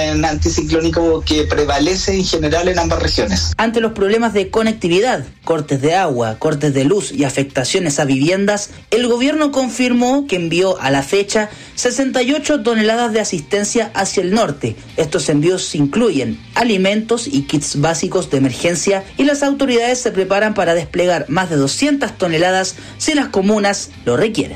régimen anticiclónico que prevalece en general en ambas regiones. Ante los problemas de conectividad, cortes de agua, cortes de luz y afectaciones a viviendas, el gobierno confirmó que envió a la fecha 68 toneladas de asistencia hacia el norte. Estos envíos incluyen alimentos y kits básicos de emergencia y las autoridades se preparan para desplegar más de 200 toneladas si las comunas lo requieren.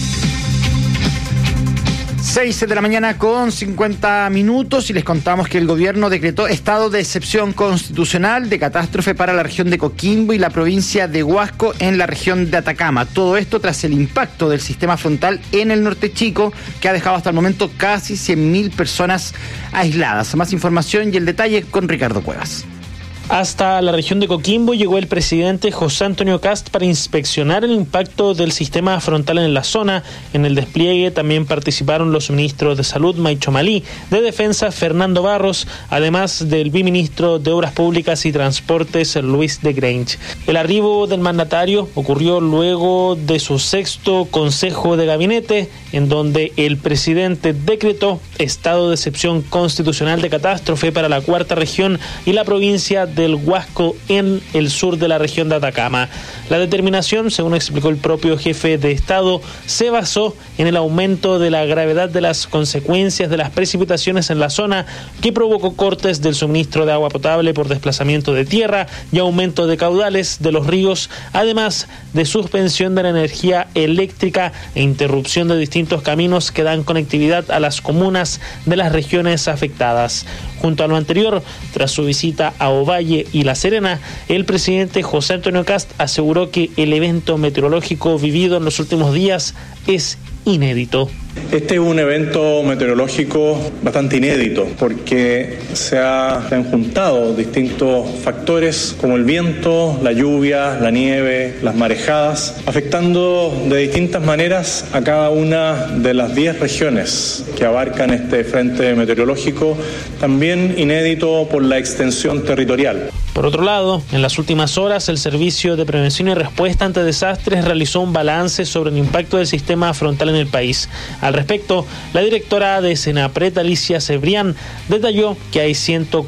6 de la mañana con 50 minutos y les contamos que el gobierno decretó estado de excepción constitucional de catástrofe para la región de Coquimbo y la provincia de Huasco en la región de Atacama. Todo esto tras el impacto del sistema frontal en el norte chico que ha dejado hasta el momento casi 100.000 personas aisladas. Más información y el detalle con Ricardo Cuevas. Hasta la región de Coquimbo llegó el presidente José Antonio Kast para inspeccionar el impacto del sistema frontal en la zona. En el despliegue también participaron los ministros de Salud, Maicho Malí, de Defensa, Fernando Barros, además del viceministro de Obras Públicas y Transportes, Luis de Grange. El arribo del mandatario ocurrió luego de su 6º Consejo de Gabinete, en donde el presidente decretó estado de excepción constitucional de catástrofe para la 4ª región y la provincia del Huasco en el sur de la región de Atacama. La determinación, según explicó el propio jefe de Estado, se basó en el aumento de la gravedad de las consecuencias de las precipitaciones en la zona, que provocó cortes del suministro de agua potable por desplazamiento de tierra y aumento de caudales de los ríos, además de suspensión de la energía eléctrica e interrupción de distintos caminos que dan conectividad a las comunas de las regiones afectadas. Junto a lo anterior, tras su visita a Ovalle y La Serena, el presidente José Antonio Kast aseguró que el evento meteorológico vivido en los últimos días es inédito. Este es un evento meteorológico bastante inédito porque se han juntado distintos factores como el viento, la lluvia, la nieve, las marejadas, afectando de distintas maneras a cada una de las 10 regiones que abarcan este frente meteorológico, también inédito por la extensión territorial. Por otro lado, en las últimas horas, el Servicio de Prevención y Respuesta ante Desastres realizó un balance sobre el impacto del sistema frontal en el país. Al respecto, la directora de Senapred, Alicia Cebrián, detalló que hay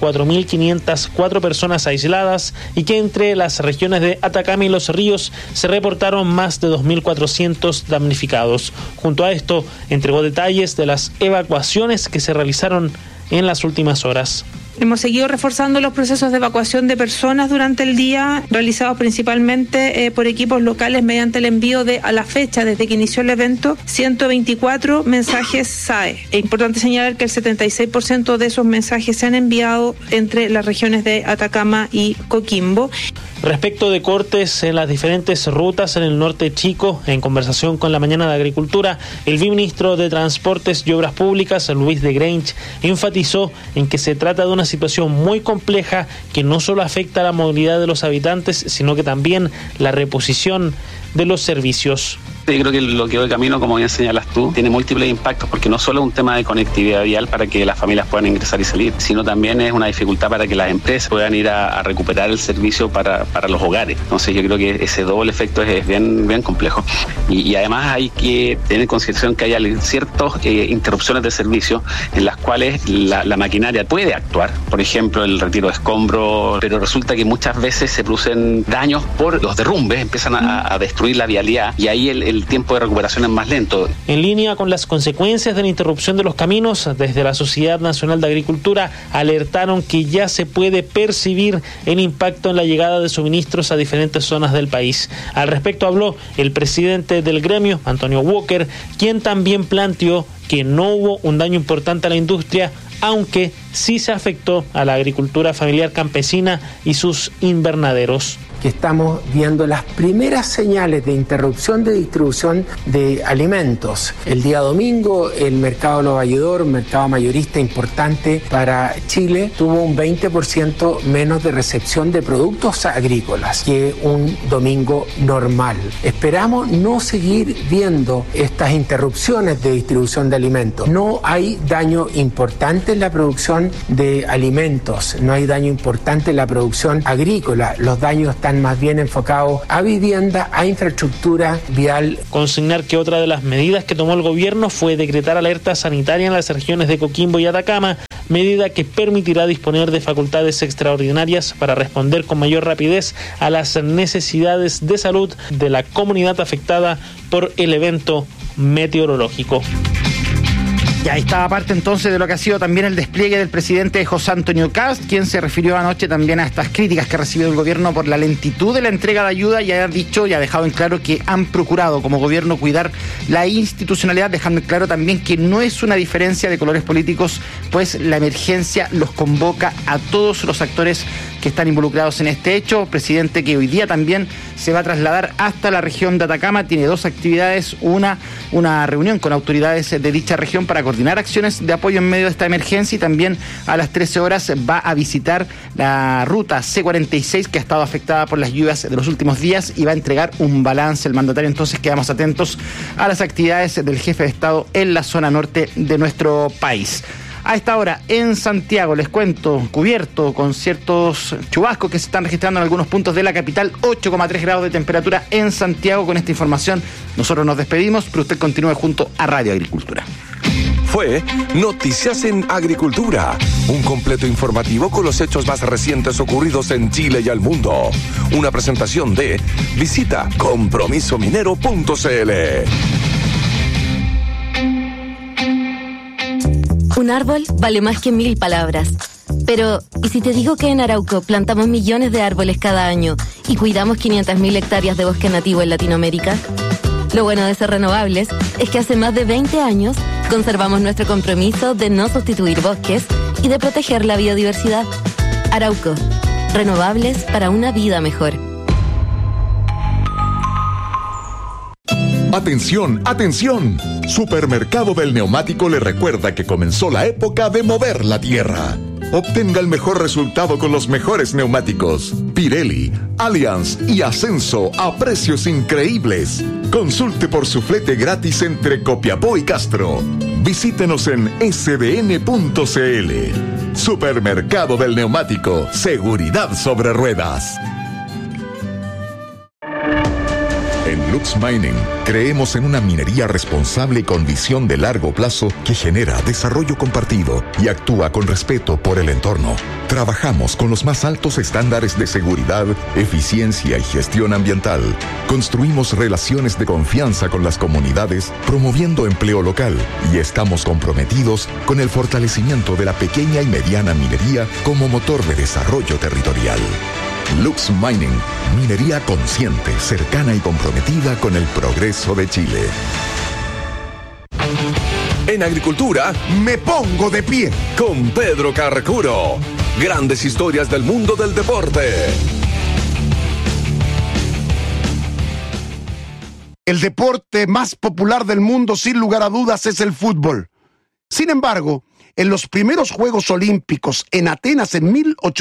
104.504 personas aisladas y que entre las regiones de Atacama y Los Ríos se reportaron más de 2.400 damnificados. Junto a esto, entregó detalles de las evacuaciones que se realizaron en las últimas horas. Hemos seguido reforzando los procesos de evacuación de personas durante el día, realizados principalmente por equipos locales mediante el envío de, a la fecha, desde que inició el evento, 124 mensajes SAE. Es importante señalar que el 76% de esos mensajes se han enviado entre las regiones de Atacama y Coquimbo. Respecto de cortes en las diferentes rutas en el norte chico, en conversación con La Mañana de Agricultura, el viceministro de Transportes y Obras Públicas, Luis de Grange, enfatizó en que se trata de una situación muy compleja que no solo afecta a la movilidad de los habitantes, sino que también la reposición de los servicios. Yo creo que lo que hoy camino, como bien señalas tú, tiene múltiples impactos, porque no solo es un tema de conectividad vial para que las familias puedan ingresar y salir, sino también es una dificultad para que las empresas puedan ir a recuperar el servicio para los hogares. Entonces yo creo que ese doble efecto es bien complejo. Y además hay que tener en consideración que hay ciertas interrupciones de servicio en las cuales la maquinaria puede actuar. Por ejemplo, el retiro de escombros, pero resulta que muchas veces se producen daños por los derrumbes, empiezan a destruir la vialidad y ahí el tiempo de recuperación es más lento. En línea con las consecuencias de la interrupción de los caminos, desde la Sociedad Nacional de Agricultura alertaron que ya se puede percibir el impacto en la llegada de suministros a diferentes zonas del país. Al respecto habló el presidente del gremio, Antonio Walker, quien también planteó que no hubo un daño importante a la industria, aunque sí se afectó a la agricultura familiar campesina y sus invernaderos. Que estamos viendo las primeras señales de interrupción de distribución de alimentos. El día domingo, el mercado Lo Valledor, un mercado mayorista importante para Chile, tuvo un 20% menos de recepción de productos agrícolas que un domingo normal. Esperamos no seguir viendo estas interrupciones de distribución de alimentos. No hay daño importante en la producción de alimentos, no hay daño importante en la producción agrícola. Los daños están están más bien enfocados a vivienda, a infraestructura vial. Consignar que otra de las medidas que tomó el gobierno fue decretar alerta sanitaria en las regiones de Coquimbo y Atacama, medida que permitirá disponer de facultades extraordinarias para responder con mayor rapidez a las necesidades de salud de la comunidad afectada por el evento meteorológico. Ya estaba parte entonces de lo que ha sido también el despliegue del presidente José Antonio Kast, quien se refirió anoche también a estas críticas que ha recibido el gobierno por la lentitud de la entrega de ayuda, y ha dicho y ha dejado en claro que han procurado como gobierno cuidar la institucionalidad, dejando en claro también que no es una diferencia de colores políticos, pues la emergencia los convoca a todos los actores que están involucrados en este hecho. Presidente que hoy día también se va a trasladar hasta la región de Atacama, tiene dos actividades, una reunión con autoridades de dicha región para coordinar acciones de apoyo en medio de esta emergencia, y también a las 13 horas va a visitar la ruta C46 que ha estado afectada por las lluvias de los últimos días y va a entregar un balance el mandatario. Entonces quedamos atentos a las actividades del jefe de Estado en la zona norte de nuestro país. A esta hora en Santiago, les cuento, cubierto con ciertos chubascos que se están registrando en algunos puntos de la capital, 8,3 grados de temperatura en Santiago. Con esta información nosotros nos despedimos, pero usted continúe junto a Radio Agricultura. Fue Noticias en Agricultura, un completo informativo con los hechos más recientes ocurridos en Chile y al mundo. Una presentación de visita compromisominero.cl. Un árbol vale más que 1000 palabras. Pero, ¿y si te digo que en Arauco plantamos millones de árboles cada año y cuidamos 500.000 hectáreas de bosque nativo en Latinoamérica? Lo bueno de ser renovables es que hace más de 20 años conservamos nuestro compromiso de no sustituir bosques y de proteger la biodiversidad. Arauco, renovables para una vida mejor. ¡Atención, atención! Supermercado del Neumático le recuerda que comenzó la época de mover la tierra. Obtenga el mejor resultado con los mejores neumáticos. Pirelli, Allianz y Ascenso a precios increíbles. Consulte por su flete gratis entre Copiapó y Castro. Visítenos en sdn.cl. Supermercado del Neumático. Seguridad sobre ruedas. En Lux Mining creemos en una minería responsable con visión de largo plazo que genera desarrollo compartido y actúa con respeto por el entorno. Trabajamos con los más altos estándares de seguridad, eficiencia y gestión ambiental. Construimos relaciones de confianza con las comunidades, promoviendo empleo local, y estamos comprometidos con el fortalecimiento de la pequeña y mediana minería como motor de desarrollo territorial. Lux Mining, minería consciente, cercana y comprometida con el progreso de Chile. En Agricultura, me pongo de pie con Pedro Carcuro. Grandes historias del mundo del deporte. El deporte más popular del mundo, sin lugar a dudas, es el fútbol. Sin embargo, en los primeros Juegos Olímpicos en Atenas en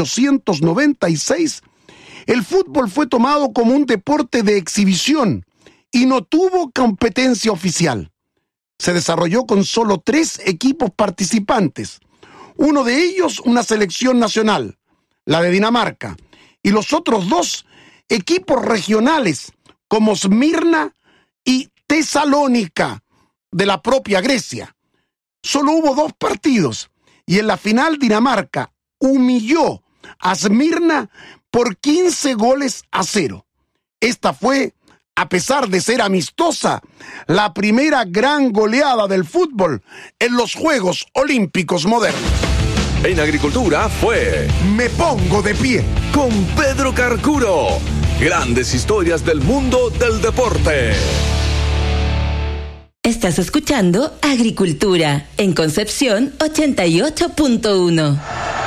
1896, el fútbol fue tomado como un deporte de exhibición y no tuvo competencia oficial. Se desarrolló con solo 3 equipos participantes, uno de ellos una selección nacional, la de Dinamarca, y los otros 2 equipos regionales como Esmirna y Tesalónica de la propia Grecia. Solo hubo 2 partidos y en la final Dinamarca humilló a Esmirna por 15-0. Esta fue, a pesar de ser amistosa, la primera gran goleada del fútbol en los Juegos Olímpicos modernos. En Agricultura fue Me Pongo de Pie con Pedro Carcuro. Grandes historias del mundo del deporte. Estás escuchando Agricultura en Concepción 88.1.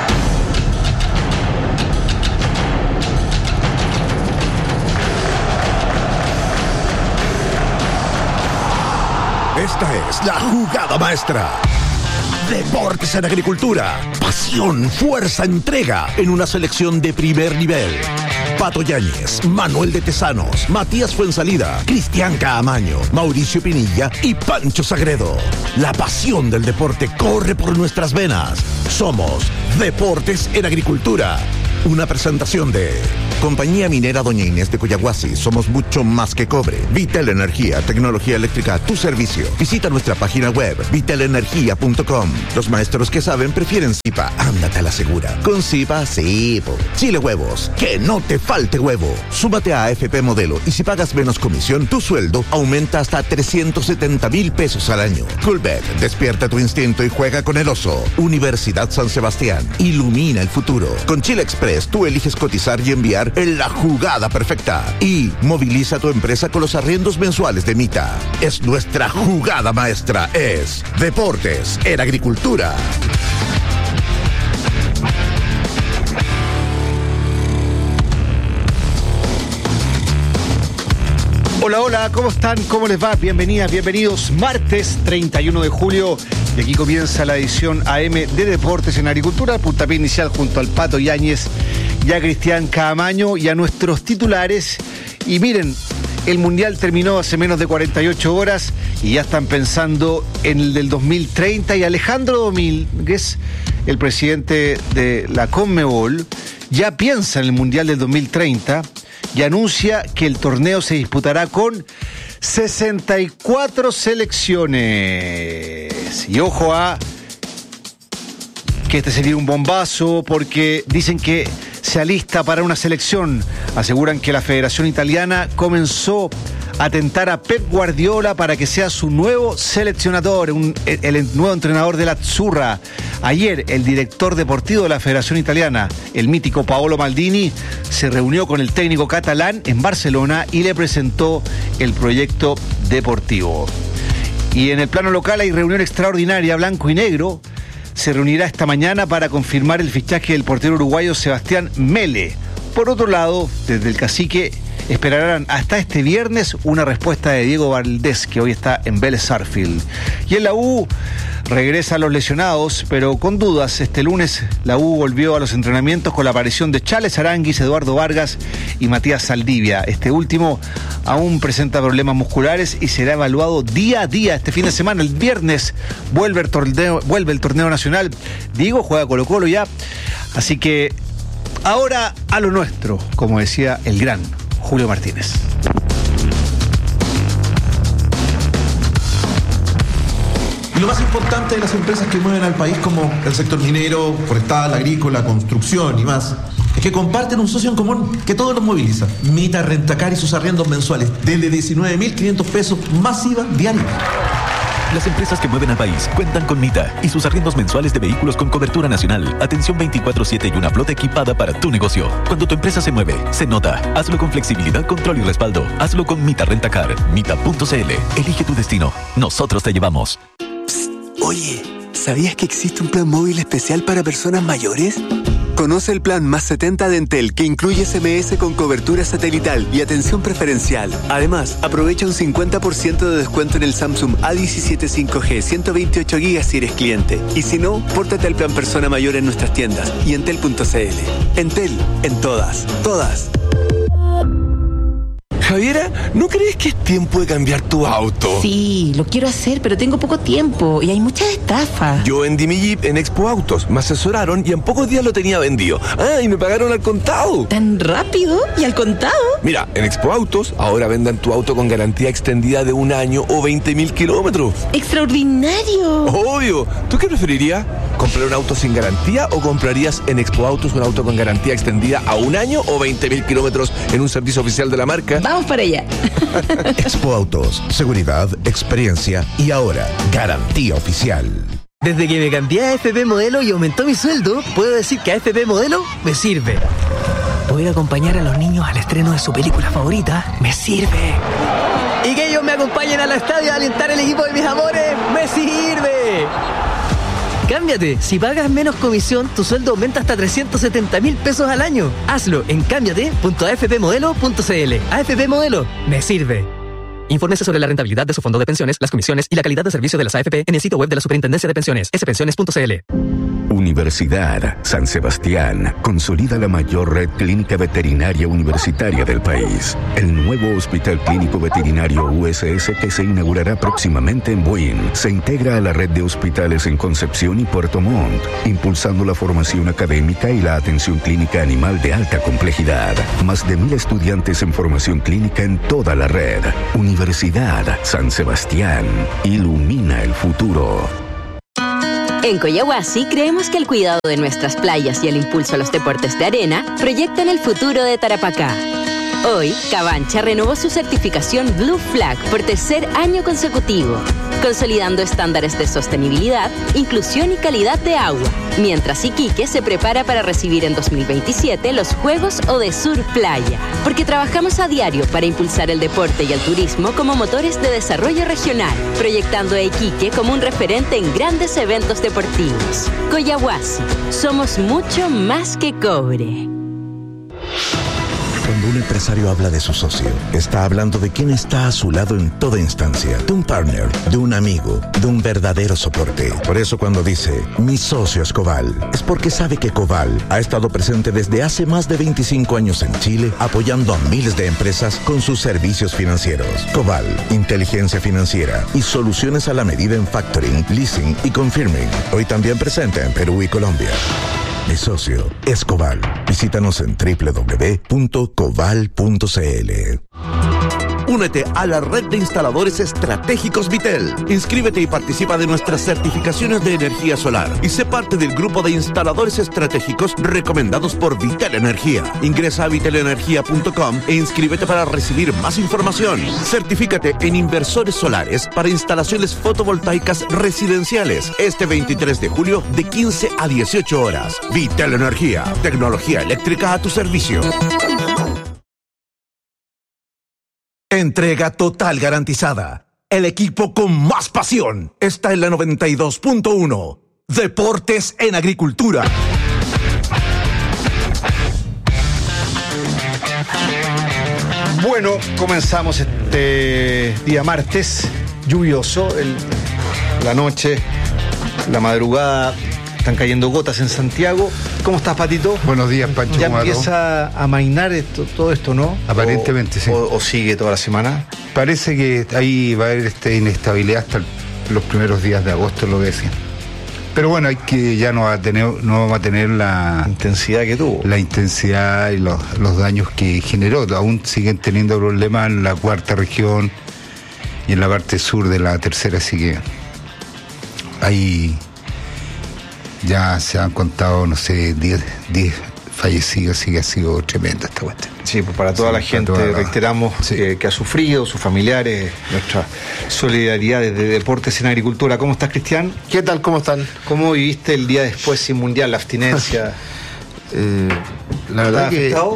Esta es la jugada maestra. Deportes en Agricultura. Pasión, fuerza, entrega en una selección de primer nivel. Pato Yáñez, Manuel de Tesanos, Matías Fuensalida, Cristian Caamaño, Mauricio Pinilla y Pancho Sagredo. La pasión del deporte corre por nuestras venas. Somos Deportes en Agricultura. Una presentación de Compañía Minera Doña Inés de Coyahuasi. Somos mucho más que cobre. Vital Energía, tecnología eléctrica a tu servicio. Visita nuestra página web, vitalenergia.com. Los maestros que saben prefieren Zipa. Ándate a la segura. Con Zipa, sí. Chile Huevos. Que no te falte huevo. Súmate a AFP Modelo y si pagas menos comisión, tu sueldo aumenta hasta 370,000 pesos al año. Coolbet, despierta tu instinto y juega con el oso. Universidad San Sebastián. Ilumina el futuro. Con Chile Express, tú eliges cotizar y enviar en la jugada perfecta. Y moviliza tu empresa con los arriendos mensuales de Mita. Es nuestra jugada maestra. Es Deportes en Agricultura. Hola, hola, ¿cómo están? ¿Cómo les va? Bienvenidas, bienvenidos. Martes 31 de julio y aquí comienza la edición AM de Deportes en Agricultura, puntapié inicial junto al Pato Yáñez y a Cristian Caamaño y a nuestros titulares. Y miren, el Mundial terminó hace menos de 48 horas y ya están pensando en el del 2030 y Alejandro Domínguez, el presidente de la Conmebol, ya piensa en el Mundial del 2030 y anuncia que el torneo se disputará con 64 selecciones. Y ojo a que este sería un bombazo porque dicen que se alista para una selección. Aseguran que la Federación Italiana comenzó a tentar a Pep Guardiola para que sea su nuevo seleccionador, el nuevo entrenador de la Azzurra. Ayer, el director deportivo de la Federación Italiana, el mítico Paolo Maldini, se reunió con el técnico catalán en Barcelona y le presentó el proyecto deportivo. Y en el plano local hay reunión extraordinaria, blanco y negro. Se reunirá esta mañana para confirmar el fichaje del portero uruguayo Sebastián Mele. Por otro lado, desde el Cacique esperarán hasta este viernes una respuesta de Diego Valdés, que hoy está en Vélez Sarsfield. Y en la U regresa a los lesionados, pero con dudas. Este lunes la U volvió a los entrenamientos con la aparición de Charles Aranguis, Eduardo Vargas y Matías Saldivia. Este último aún presenta problemas musculares y será evaluado día a día este fin de semana. El viernes vuelve el torneo nacional. Diego juega Colo-Colo ya, así que ahora a lo nuestro, como decía el gran Julio Martínez. Y lo más importante de las empresas que mueven al país, como el sector minero, forestal, agrícola, construcción y más, es que comparten un socio en común que todos los moviliza. Mita Rentacar y sus arriendos mensuales desde 19.500 pesos más IVA diario. Las empresas que mueven al país cuentan con Mita y sus arriendos mensuales de vehículos con cobertura nacional, atención 24/7 y una flota equipada para tu negocio. Cuando tu empresa se mueve, se nota. Hazlo con flexibilidad, control y respaldo. Hazlo con Mita Rentacar. Mita.cl. Elige tu destino. Nosotros te llevamos. Psst, oye, ¿sabías que existe un plan móvil especial para personas mayores? Conoce el plan Más 70 de Entel, que incluye SMS con cobertura satelital y atención preferencial. Además, aprovecha un 50% de descuento en el Samsung A17 5G 128 GB si eres cliente. Y si no, pórtate al plan Persona Mayor en nuestras tiendas y entel.cl. Entel, en todas. Javiera, ¿no crees que es tiempo de cambiar tu auto? Sí, lo quiero hacer, pero tengo poco tiempo y hay muchas estafas. Yo vendí mi Jeep en Expo Autos, me asesoraron y en pocos días lo tenía vendido. Ah, y me pagaron al contado. ¿Tan rápido? ¿Y al contado? Mira, en Expo Autos ahora vendan tu auto con garantía extendida de 1 año o 20.000 kilómetros. ¡Extraordinario! Obvio. ¿Tú qué preferirías? ¿Comprar un auto sin garantía o comprarías en Expo Autos un auto con garantía extendida a 1 año o 20.000 kilómetros en un servicio oficial de la marca? Vamos para allá. Expo Autos, seguridad, experiencia y ahora garantía oficial. Desde que me cambié a AFP Modelo y aumentó mi sueldo, puedo decir que AFP Modelo me sirve. Poder acompañar a los niños al estreno de su película favorita me sirve. Y que ellos me acompañen al estadio a alentar el equipo de mis amores me sirve. Cámbiate. Si pagas menos comisión, tu sueldo aumenta hasta 370.000 pesos al año. Hazlo en cámbiate.afpmodelo.cl. AFP Modelo me sirve. Infórmese sobre la rentabilidad de su fondo de pensiones, las comisiones y la calidad de servicio de las AFP en el sitio web de la Superintendencia de Pensiones, spensiones.cl. Universidad San Sebastián consolida la mayor red clínica veterinaria universitaria del país. El nuevo Hospital Clínico Veterinario USS, que se inaugurará próximamente en Buin, se integra a la red de hospitales en Concepción y Puerto Montt, impulsando la formación académica y la atención clínica animal de alta complejidad. Más de 1.000 estudiantes en formación clínica en toda la red. Universidad San Sebastián. Ilumina el futuro. En Coyahuasi creemos que el cuidado de nuestras playas y el impulso a los deportes de arena proyectan el futuro de Tarapacá. Hoy, Cabancha renovó su certificación Blue Flag por tercer año consecutivo, consolidando estándares de sostenibilidad, inclusión y calidad de agua, mientras Iquique se prepara para recibir en 2027 los Juegos Odesur Playa, porque trabajamos a diario para impulsar el deporte y el turismo como motores de desarrollo regional, proyectando a Iquique como un referente en grandes eventos deportivos. Coyahuasi, somos mucho más que cobre. Cuando un empresario habla de su socio, está hablando de quien está a su lado en toda instancia, de un partner, de un amigo, de un verdadero soporte. Por eso cuando dice, mi socio es Coval, es porque sabe que Coval ha estado presente desde hace más de 25 años en Chile, apoyando a miles de empresas con sus servicios financieros. Coval, inteligencia financiera y soluciones a la medida en factoring, leasing y confirming. Hoy también presente en Perú y Colombia. Mi socio es Coval. Visítanos en www.coval.cl. Únete a la red de instaladores estratégicos Vitel. Inscríbete y participa de nuestras certificaciones de energía solar y sé parte del grupo de instaladores estratégicos recomendados por Vitel Energía. Ingresa a vitelenergia.com e inscríbete para recibir más información. Certifícate en inversores solares para instalaciones fotovoltaicas residenciales este 23 de julio de 15 a 18 horas. Vitel Energía, tecnología eléctrica a tu servicio. Entrega total garantizada. El equipo con más pasión está en la 92.1. Deportes en Agricultura. Bueno, comenzamos este día martes, lluvioso, la noche, la madrugada. Están cayendo gotas en Santiago. ¿Cómo estás, Patito? Buenos días, Pancho. Ya empieza a amainar todo esto, ¿no? Aparentemente, sí. ¿O sigue toda la semana? Parece que ahí va a haber inestabilidad hasta los primeros días de agosto, lo que decían. Pero bueno, ya no vamos a tener la intensidad que tuvo. La intensidad y los daños que generó. Aún siguen teniendo problemas en la cuarta región y en la parte sur de la tercera, así que ahí ya se han contado, no sé, 10 fallecidos, así que ha sido tremenda esta cuestión. Sí, pues para toda la gente, reiteramos que ha sufrido, sus familiares, nuestra solidaridad desde Deportes en Agricultura. ¿Cómo estás, Cristian? ¿Qué tal? ¿Cómo están? ¿Cómo viviste el día después sin Mundial, la abstinencia? La verdad que afectado?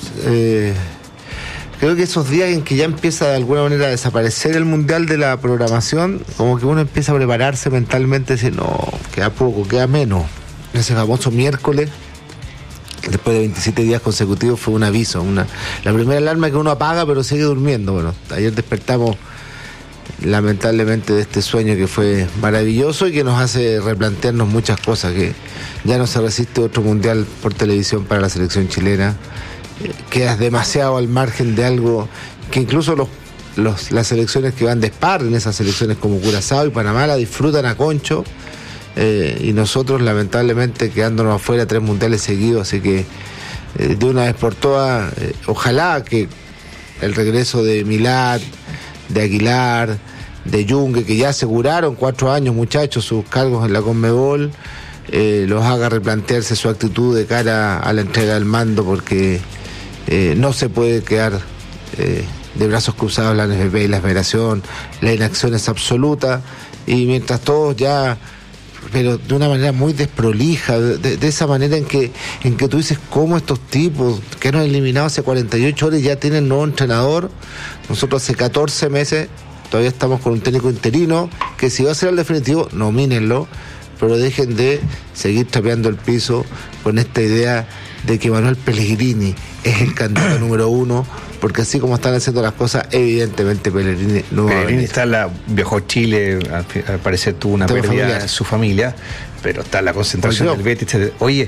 Creo que esos días en que ya empieza de alguna manera a desaparecer el Mundial de la programación, como que uno empieza a prepararse mentalmente, decir, no, queda poco, queda menos. Ese famoso miércoles, después de 27 días consecutivos, fue un aviso, la primera alarma que uno apaga pero sigue durmiendo. Bueno, ayer despertamos lamentablemente de este sueño que fue maravilloso y que nos hace replantearnos muchas cosas, que ya no se resiste otro Mundial por televisión para la selección chilena. Quedas demasiado al margen de algo que incluso las selecciones que van de par en esas selecciones como Curazao y Panamá la disfrutan a concho, y nosotros lamentablemente quedándonos afuera 3 mundiales seguidos. Así que de una vez por todas, ojalá que el regreso de Milad, de Aguilar, de Yungue, que ya aseguraron 4 años, muchachos, sus cargos en la Conmebol, los haga replantearse su actitud de cara a la entrega del mando, porque no se puede quedar de brazos cruzados la NFP y la Federación. La inacción es absoluta, y mientras todos ya, pero de una manera muy desprolija, de esa manera en que tú dices, ¿cómo estos tipos que han eliminado hace 48 horas ya tienen nuevo entrenador? Nosotros hace 14 meses todavía estamos con un técnico interino que, si va a ser el definitivo, nomínenlo, pero dejen de seguir trapeando el piso con esta idea de que Manuel Pellegrini es el candidato número 1, porque así como están haciendo las cosas, evidentemente Pellegrini no va a venir. Viajó a Chile, al parecer tuvo una pérdida en su familia, pero está la concentración del Betis. Oye,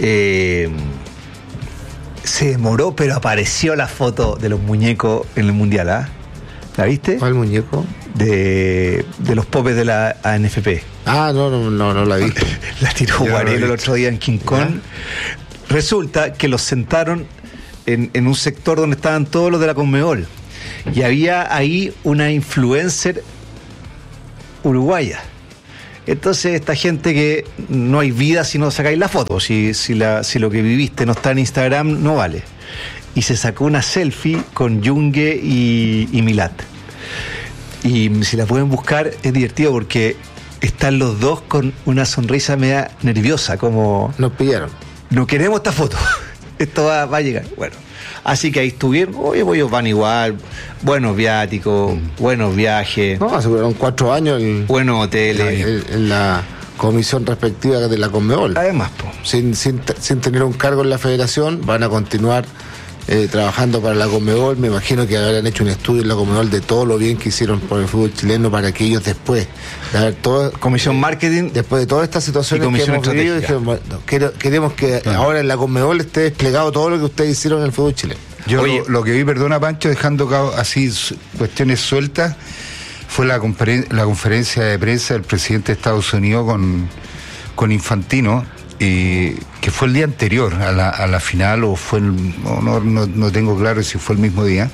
se demoró, pero apareció la foto de los muñecos en el Mundial, ¿ah? ¿La viste? ¿Cuál muñeco? De los popes de la ANFP. Ah, no la vi. La tiró Guarelo el otro día en King Kong. Resulta que los sentaron en un sector donde estaban todos los de la Conmebol. Y había ahí una influencer uruguaya. Entonces esta gente que no hay vida si no sacáis la foto, si lo que viviste no está en Instagram, no vale. Y se sacó una selfie con Yungue y Milat. Y si la pueden buscar es divertido porque están los dos con una sonrisa media nerviosa, como... Nos pillaron. No queremos esta foto. Esto va a llegar. Bueno, así que ahí estuvieron. Oye, ellos van igual. Buenos viáticos, buenos viajes. No, aseguraron 4 años. Buenos hoteles. En la comisión respectiva de la Conmebol. Además, sin tener un cargo en la federación, van a continuar trabajando para la Conmebol. Me imagino que habrán hecho un estudio en la Conmebol de todo lo bien que hicieron por el fútbol chileno para que ellos después de haber todo comisión marketing, después de todas estas situaciones que hemos vivido, dijeron, bueno, queremos que ahora en la Conmebol esté desplegado todo lo que ustedes hicieron en el fútbol chileno. Yo lo que vi, perdona Pancho, dejando así cuestiones sueltas, fue la conferencia de prensa del presidente de Estados Unidos con Infantino, que fue el día anterior a la final, o fue no tengo claro si fue el mismo día,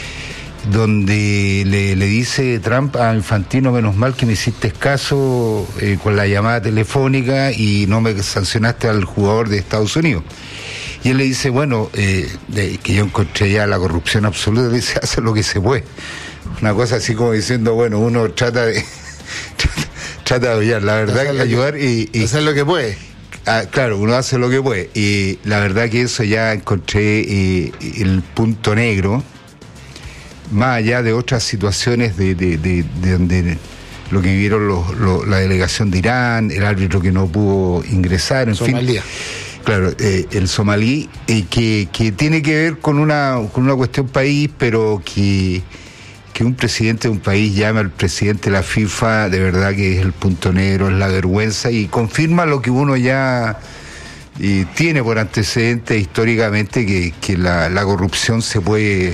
donde le dice Trump a Infantino: menos mal que me hiciste caso con la llamada telefónica y no me sancionaste al jugador de Estados Unidos. Y él le dice, bueno, que yo encontré ya la corrupción absoluta, le dice, hace lo que se puede. Una cosa así como diciendo, bueno, uno trata de ayudar, la verdad, que ayudar y hacer lo que puede. Claro, uno hace lo que puede. Y la verdad que eso ya encontré el punto negro, más allá de otras situaciones de donde lo que vivieron la delegación de Irán, el árbitro que no pudo ingresar, en Somalia. fin. Claro, el somalí, que tiene que ver con una cuestión país, pero que un presidente de un país llame al presidente de la FIFA, de verdad que es el punto negro, es la vergüenza, y confirma lo que uno ya tiene por antecedente históricamente, que la corrupción se puede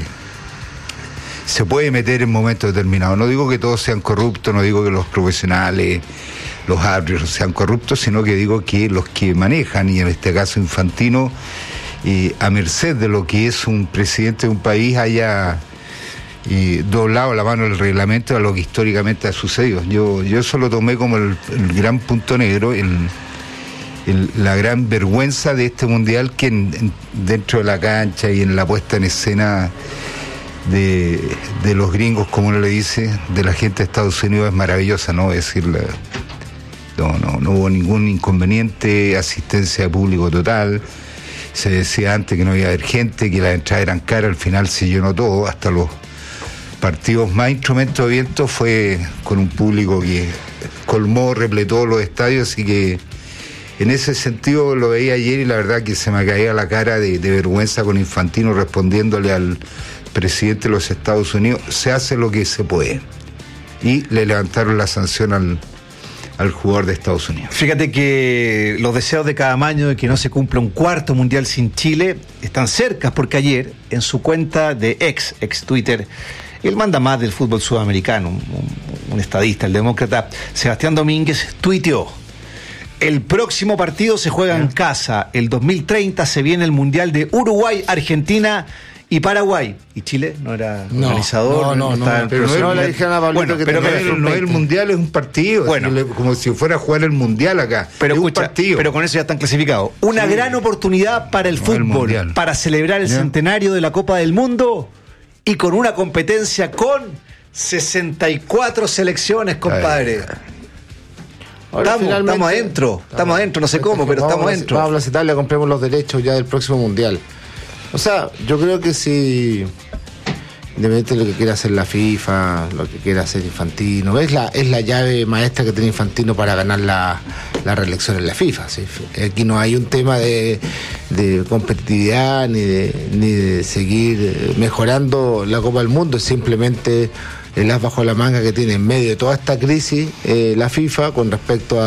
meter en momentos determinados. No digo que todos sean corruptos, no digo que los profesionales, los árbitros sean corruptos, sino que digo que los que manejan, y en este caso Infantino, a merced de lo que es un presidente de un país, haya doblado la mano del reglamento a lo que históricamente ha sucedido. Yo eso lo tomé como el gran punto negro, la gran vergüenza de este mundial, que dentro de la cancha y en la puesta en escena de los gringos, como uno le dice, de la gente de Estados Unidos, es maravillosa, ¿no? Es decir, no hubo ningún inconveniente, asistencia de público total. Se decía antes que no iba a haber gente, que las entradas eran caras, al final se llenó todo, hasta los partidos más instrumentos de viento fue con un público que colmó, repletó los estadios, así que en ese sentido lo veía ayer y la verdad que se me caía la cara de vergüenza con Infantino respondiéndole al presidente de los Estados Unidos: se hace lo que se puede. Y le levantaron la sanción al jugador de Estados Unidos. Fíjate que los deseos de cada año de que no se cumpla un cuarto mundial sin Chile están cerca, porque ayer en su cuenta de ex Twitter, el mandamás del fútbol sudamericano, un estadista, el demócrata Sebastián Domínguez, tuiteó: el próximo partido se juega en casa, el 2030 se viene el mundial de Uruguay, Argentina y Paraguay. Y Chile no era organizador. Pero no le dijeron a Pablito, bueno, que pero no, el mundial es un partido, bueno, como si fuera a jugar el mundial acá. Pero es un partido. Pero con eso ya están clasificados. Una gran oportunidad para el fútbol, para celebrar el centenario de la Copa del Mundo, y con una competencia con 64 selecciones, compadre. Estamos adentro, no sé cómo, pero estamos adentro. Vamos a Plaza Italia, compremos los derechos ya del próximo mundial. O sea, yo creo que si, independientemente de lo que quiera hacer la FIFA, lo que quiera hacer Infantino, es la llave maestra que tiene Infantino para ganar la reelección en la FIFA, ¿sí? Aquí no hay un tema de competitividad ni de seguir mejorando la Copa del Mundo, es simplemente el as bajo la manga que tiene en medio de toda esta crisis la FIFA con respecto a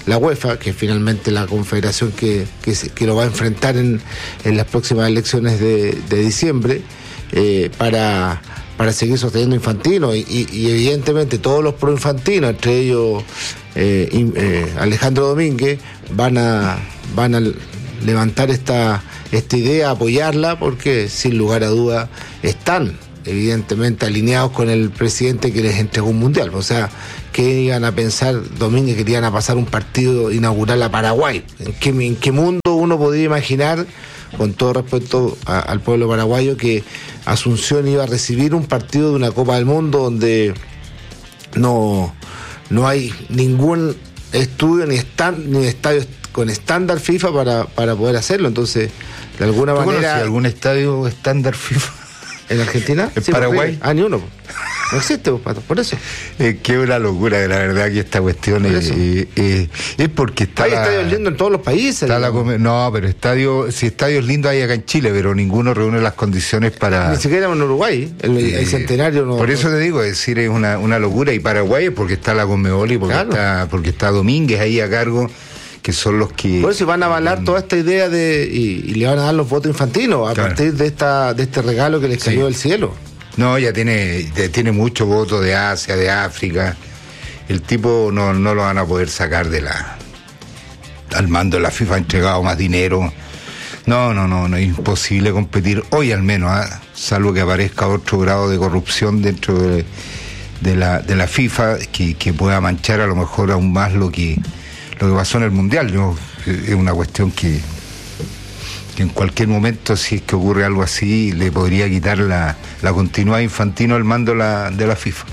la UEFA, que es finalmente la confederación que lo va a enfrentar en las próximas elecciones de diciembre, para seguir sosteniendo Infantino y evidentemente todos los pro Infantino, entre ellos Alejandro Domínguez, van a levantar esta idea, apoyarla, porque sin lugar a duda están evidentemente alineados con el presidente que les entregó un mundial. O sea, ¿qué iban a pensar Domínguez que iban a pasar un partido inaugural a Paraguay? ¿En qué mundo uno podría imaginar, con todo respeto al pueblo paraguayo, que Asunción iba a recibir un partido de una Copa del Mundo donde no hay ningún estudio ni estadio con estándar FIFA para poder hacerlo? Entonces, de alguna manera... ¿Algún estadio estándar FIFA en Argentina? ¿En Paraguay? Ni uno. No existe, Pato, por eso. Qué una locura, de la verdad, que esta cuestión es porque está... Hay estadios lindos en todos los países. No, pero estadios lindos hay acá en Chile, pero ninguno reúne las condiciones para... Ni siquiera en Uruguay, el centenario no... Por eso te digo, es decir, es una locura. Y Paraguay es porque está la Conmebol y porque está Domínguez ahí a cargo, que son los que... Por eso van a avalar toda esta idea y le van a dar los votos infantinos a partir de este regalo que les cayó del cielo. No, ya tiene mucho voto de Asia, de África. El tipo no lo van a poder sacar al mando de la FIFA. Ha entregado más dinero. No, es imposible competir hoy, al menos, salvo que aparezca otro grado de corrupción dentro de la FIFA que pueda manchar a lo mejor aún más lo que pasó en el Mundial. Es una cuestión que en cualquier momento, si es que ocurre algo así, le podría quitar la continuidad a Infantino al mando de la FIFA.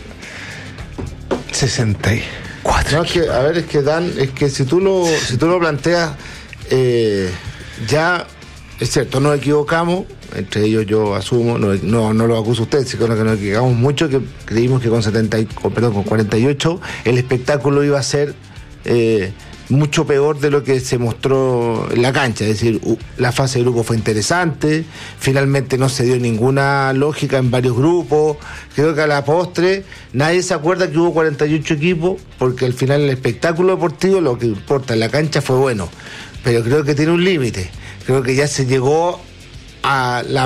64. No, es que si tú lo planteas, ya es cierto, nos equivocamos, entre ellos yo asumo, no lo acuso a usted, sino que nos equivocamos mucho, que creímos que con 48 el espectáculo iba a ser mucho peor de lo que se mostró en la cancha. Es decir, la fase de grupo fue interesante, finalmente no se dio ninguna lógica en varios grupos. Creo que a la postre nadie se acuerda que hubo 48 equipos, porque al final el espectáculo deportivo, lo que importa en la cancha, fue bueno, pero creo que tiene un límite. Creo que ya se llegó a la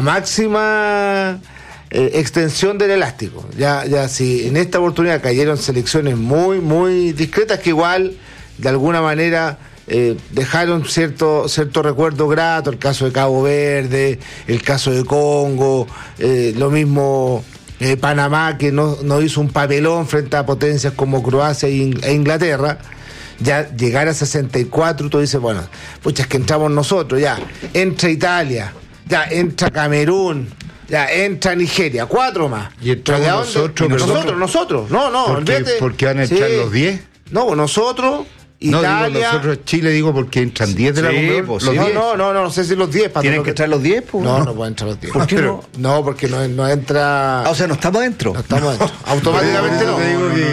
máxima extensión del elástico. Ya si en esta oportunidad cayeron selecciones muy, muy discretas, que igual de alguna manera dejaron cierto recuerdo grato, el caso de Cabo Verde, el caso de Congo, lo mismo Panamá, que no hizo un papelón frente a potencias como Croacia e Inglaterra. Ya llegar a 64, tú dices, bueno, pucha, es que entramos nosotros, ya entra Italia, ya entra Camerún, ya entra Nigeria, 4 más. Y entramos nosotros. No, ¿Por qué van a entrar los 10? No, nosotros, Italia... No, digo nosotros Chile, porque entran 10 de la Conmebol. No sé si los 10. ¿Tienen que entrar los 10? No pueden entrar los 10. ¿Por qué no? No, porque no entra... O sea, no estamos adentro. No estamos adentro. Automáticamente no.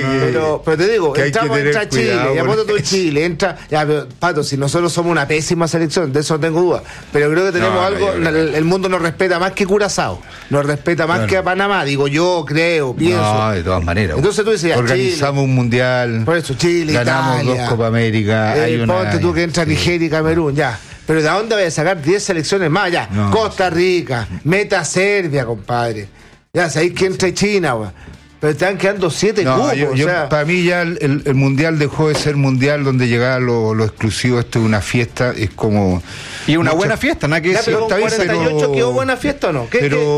Pero te digo, entra Chile, ya ponte tú Chile, entra... Ya, pero, Pato, si nosotros somos una pésima selección, de eso no tengo duda, pero creo que tenemos algo... El mundo nos respeta más que Curazao, nos respeta más que a Panamá, digo yo, pienso. No, de todas maneras. Entonces tú dices, organizamos Chile, un mundial, por eso Chile, ganamos Italia, 2 Copa América, ponte tú que entra Nigeria y Camerún, ya. Pero ¿de dónde vas a sacar 10 selecciones más? Ya, Costa Rica, meta Serbia, compadre. Ya, sabéis que entra China, güey. Pero te van quedando 7 cupos. Para mí ya el mundial dejó de ser mundial donde llegaba lo exclusivo. Esto es una fiesta, es como... Y una buena fiesta, nada que decir. ¿Con 48 quedó buena fiesta o no?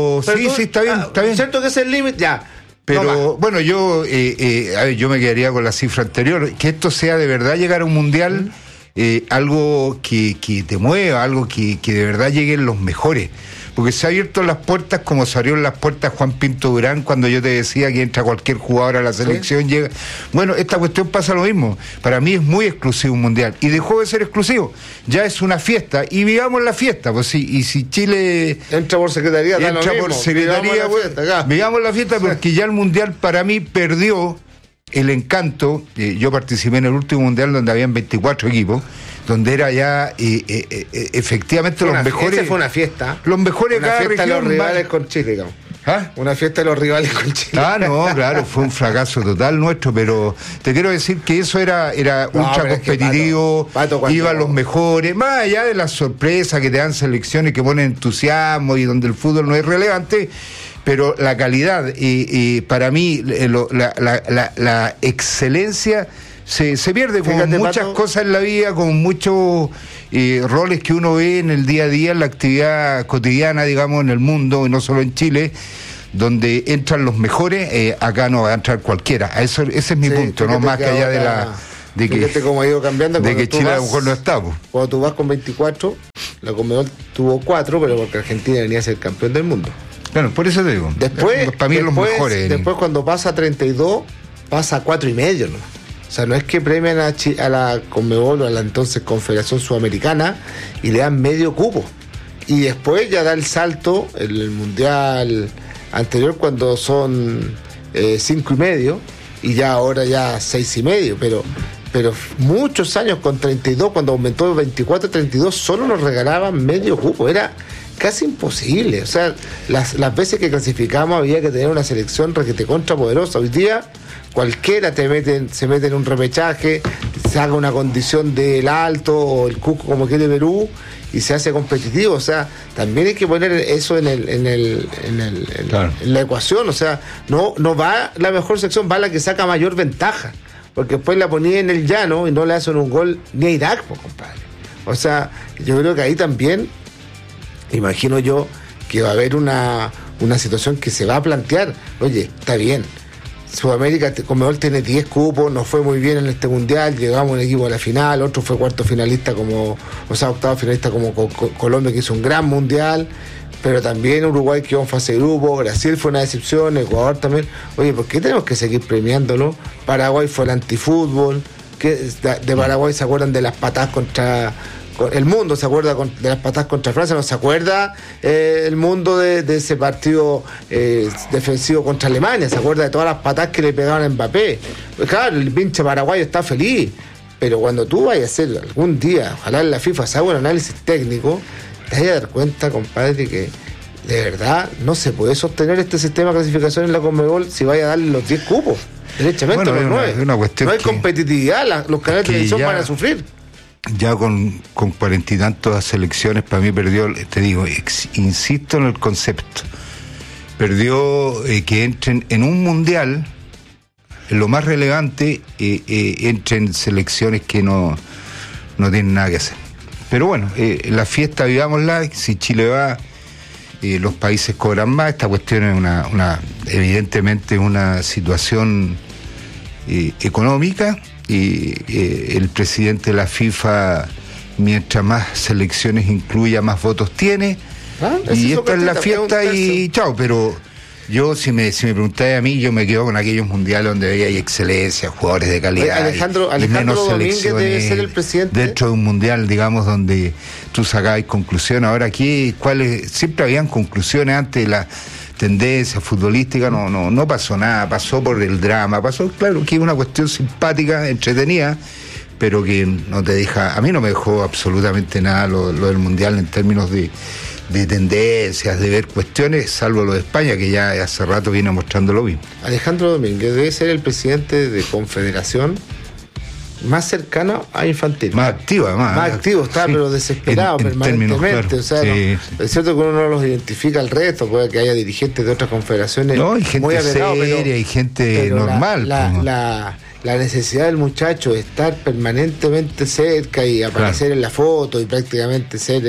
Sí, está bien. ¿Cierto que es el límite? Ya. Pero bueno, yo me quedaría con la cifra anterior, que esto sea de verdad llegar a un mundial, algo que te mueva, algo que de verdad lleguen los mejores. Porque se han abierto las puertas como se abrieron las puertas Juan Pinto Durán cuando yo te decía que entra cualquier jugador a la selección, llega. Bueno, esta cuestión pasa lo mismo. Para mí es muy exclusivo un mundial y dejó de ser exclusivo. Ya es una fiesta y vivamos la fiesta. Pues sí, y si Chile entra por secretaría, vivamos la fiesta porque ya el mundial para mí perdió el encanto. Yo participé en el último mundial donde habían 24 equipos, donde era ya efectivamente los mejores. Esa fue una fiesta. Los mejores de cada región. Los rivales con Chile, digamos. Una fiesta de los rivales con Chile. No, claro, fue un fracaso total nuestro, pero te quiero decir que eso era ultra competitivo, iban los mejores, más allá de las sorpresas que te dan selecciones que ponen entusiasmo y donde el fútbol no es relevante, pero la calidad y para mí la excelencia se pierde con muchas cosas en la vida, con muchos roles que uno ve en el día a día, en la actividad cotidiana, digamos, en el mundo, y no solo en Chile, donde entran los mejores. Acá no va a entrar cualquiera. Ese es mi punto, no más que allá de como ha ido cambiando, de que Chile a lo mejor no está. Cuando tú vas con 24, la Conmebol tuvo 4, pero porque Argentina venía a ser campeón del mundo. Claro, por eso te digo. Después, para mí los mejores. Después cuando pasa a 32, pasa a 4,5, ¿no? O sea, no es que premian a la Conmebol o a la entonces Confederación Sudamericana y le dan medio cupo. Y después ya da el salto el Mundial anterior cuando son 5,5 y ya ahora ya 6,5. Pero muchos años con 32, cuando aumentó de 24 a 32, solo nos regalaban medio cupo. Era casi imposible. O sea, las veces que clasificamos había que tener una selección requete contra poderosa. Hoy día cualquiera se mete en un repechaje, se haga una condición del Alto o el Cusco como quiere Perú y se hace competitivo. O sea, también hay que poner eso en la ecuación. O sea, no va la mejor sección, va la que saca mayor ventaja, porque después la ponía en el llano y no le hacen un gol ni a Irak, pues, compadre. O sea, yo creo que ahí también imagino yo que va a haber una situación que se va a plantear. Oye, está bien, Sudamérica, Conmebol tiene 10 cupos, nos fue muy bien en este mundial, llegamos un equipo a la final, otro fue cuarto finalista octavo finalista como Colombia, que hizo un gran mundial, pero también Uruguay quedó en fase de grupo, Brasil fue una decepción, Ecuador también. Oye, ¿por qué tenemos que seguir premiándolo? Paraguay fue el antifútbol, que de Paraguay se acuerdan de las patadas contra... El mundo se acuerda de las patadas contra Francia, no se acuerda el mundo de ese partido defensivo contra Alemania, se acuerda de todas las patadas que le pegaban a Mbappé. Pues claro, el pinche paraguayo está feliz, pero cuando tú vayas a hacer algún día, ojalá en la FIFA se haga un análisis técnico, te vas a dar cuenta, compadre, que de verdad no se puede sostener este sistema de clasificación en la Conmebol si vaya a darle los 10 cupos, derechamente los 9. No hay competitividad, los canales de televisión van a sufrir. Ya con 40 y tantas selecciones, para mí perdió, te digo, insisto en el concepto, perdió que entren en un mundial, en lo más relevante, entren selecciones que no tienen nada que hacer. Pero bueno, la fiesta vivámosla, si Chile va, los países cobran más. Esta cuestión es evidentemente una situación económica. Y el presidente de la FIFA, mientras más selecciones incluya, más votos tiene. Y esta es la fiesta y chao. Pero yo, si me preguntáis a mí, yo me quedo con aquellos mundiales donde hay excelencia, jugadores de calidad. Alejandro Domínguez debe ser el presidente. Dentro de un mundial, digamos, donde tú sacabas conclusiones. Ahora aquí, siempre habían conclusiones antes de la tendencia futbolística, no pasó nada, pasó por el drama, pasó, claro, que es una cuestión simpática, entretenida, pero que no te deja, a mí no me dejó absolutamente nada lo del mundial en términos de tendencias, de ver cuestiones, salvo lo de España, que ya hace rato viene mostrando lo mismo. Alejandro Domínguez debe ser el presidente de Confederación más cercano a Infantino. Más activo, además. Más activo, está, sí, pero desesperado permanentemente. Términos, claro. O sea, sí. Es cierto que uno no los identifica al resto, puede que haya dirigentes de otras confederaciones. No, hay gente muy seria, hay gente normal. La necesidad del muchacho de estar permanentemente cerca y aparecer en la foto y prácticamente ser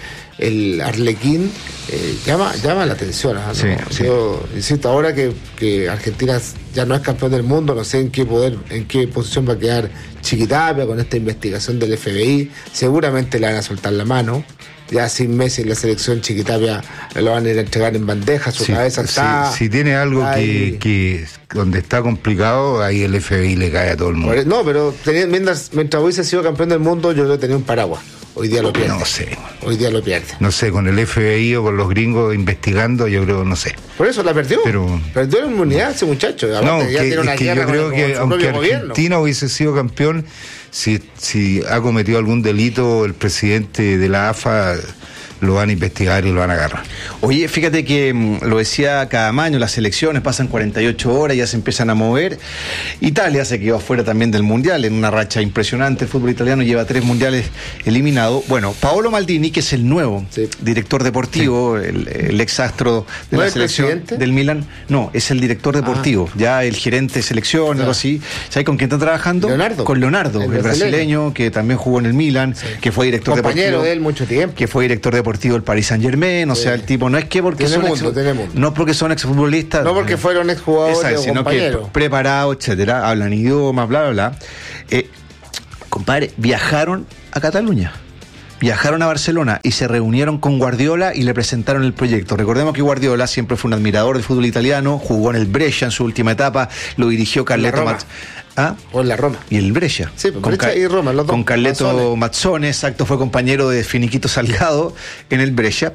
el arlequín llama la atención, ¿no? Sí, yo insisto, ahora que Argentina ya no es campeón del mundo, no sé en qué posición va a quedar Chiquitapia con esta investigación del FBI. Seguramente le van a soltar la mano. Ya sin Messi en la selección, Chiquitapia lo van a ir a entregar en bandeja, su cabeza está... Si tiene algo que donde está complicado, ahí el FBI le cae a todo el mundo. No, pero mientras hubiese sido campeón del mundo, yo creo que tenía un paraguas. Hoy día lo pierde. No sé. Hoy día lo pierde. No sé, con el FBI o con los gringos investigando, yo creo, no sé. Por eso la perdió. Perdió la inmunidad ese muchacho. No, yo creo que aunque Argentina hubiese sido campeón, si ha cometido algún delito el presidente de la AFA, lo van a investigar y lo van a agarrar. Oye, fíjate que lo decía Cadamaño, las elecciones pasan 48 horas, ya se empiezan a mover. Italia se quedó afuera también del Mundial, en una racha impresionante. El fútbol italiano lleva 3 mundiales eliminados. Bueno, Paolo Maldini, que es el nuevo director deportivo, el ex astro de la selección del Milan. No, es el director deportivo, ya el gerente de selección, algo así. ¿Sabes con quién está trabajando? Con Leonardo, el brasileño, que también jugó en el Milan, que fue director compañero deportivo. De él mucho tiempo. Que fue director deportivo del Paris Saint-Germain, o sea, el tipo no es que porque no porque son exfutbolistas, no porque fueron exjugadores, sino que preparados, etcétera, hablan idiomas, bla, bla, bla. Compadre, viajaron a Cataluña, viajaron a Barcelona y se reunieron con Guardiola y le presentaron el proyecto. Recordemos que Guardiola siempre fue un admirador del fútbol italiano, jugó en el Brescia en su última etapa, lo dirigió Carleto o en la Roma. Y el Brescia. Sí, Brescia y Roma, los dos. Con Carleto Mazzone, exacto, fue compañero de Finiquito Salgado en el Brescia.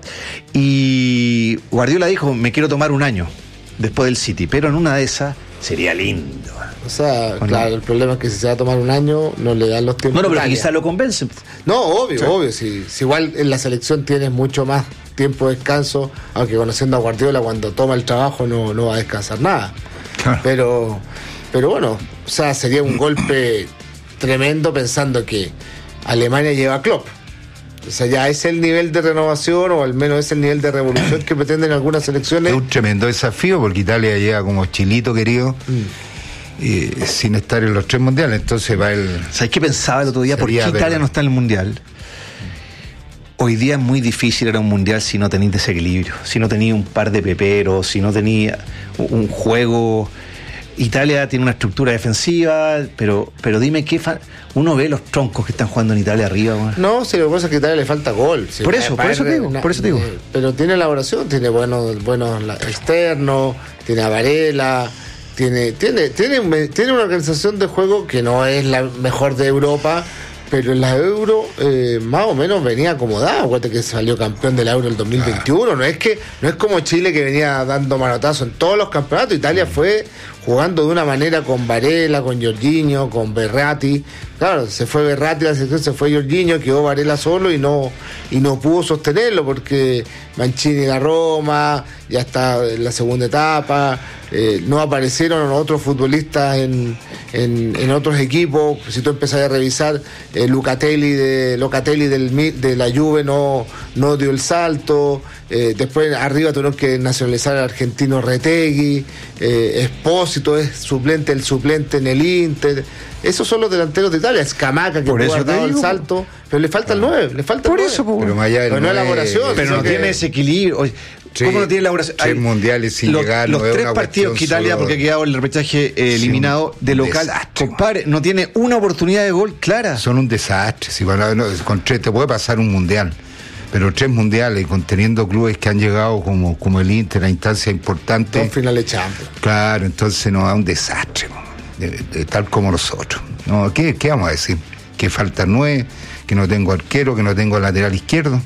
Y Guardiola dijo, me quiero tomar un año después del City, pero en una de esas sería lindo. O sea, claro, el problema es que si se va a tomar un año, no le dan los tiempos. Bueno, pero quizás lo convencen. No, obvio. Si igual en la selección tienes mucho más tiempo de descanso, aunque conociendo a Guardiola, cuando toma el trabajo no va a descansar nada. Claro. Pero bueno, o sea, sería un golpe tremendo pensando que Alemania lleva a Klopp. O sea, ya es el nivel de renovación, o al menos es el nivel de revolución que pretenden algunas selecciones. Es un tremendo desafío porque Italia llega como chilito querido, sin estar en los 3 mundiales. Entonces va el... ¿Sabes qué pensaba el otro día? ¿Por qué Italia no está en el mundial? Hoy día es muy difícil ir a un mundial si no tenéis desequilibrio, si no tenéis un par de peperos, si no tenéis un juego... Italia tiene una estructura defensiva, pero dime qué uno ve los troncos que están jugando en Italia arriba. Bueno. No, si lo que pasa es que a Italia le falta gol. Si por eso te digo. Pero tiene elaboración, tiene buenos externos, tiene a Varela, tiene una organización de juego que no es la mejor de Europa, pero en la Euro más o menos venía acomodada. Acuérdate que salió campeón de la Euro el 2021. No es como Chile, que venía dando manotazo en todos los campeonatos. Italia fue jugando de una manera con Varela, con Jorginho, con Berratti. Claro, se fue Berratti, la selección se fue Jorginho, quedó Varela solo y no pudo sostenerlo porque Mancini la Roma, ya está en la segunda etapa. No aparecieron otros futbolistas en otros equipos. Si tú empezás a revisar, Locatelli de la Juve no dio el salto. Después arriba tuvieron que nacionalizar al argentino Retegui. Espósito es el suplente en el Inter. Esos son los delanteros de Italia. Scamacca, que pudo haber dado el salto, pero le falta el 9. Pero más allá del 9, elaboración. Pero no tiene ese equilibrio. ¿Cómo no tiene elaboración? 3 mundiales sin llegar. Los 3 partidos que Italia, porque ha quedado el repechaje eliminado de local, compadre, no tiene una oportunidad de gol clara. Son un desastre. Si con 3 te puede pasar un mundial, pero 3 mundiales, teniendo clubes que han llegado como el Inter a instancias importantes. Con finales Champions. Claro, entonces nos da un desastre, tal como nosotros. No, ¿qué vamos a decir? Que falta 9, que no tengo arquero, que no tengo lateral izquierdo.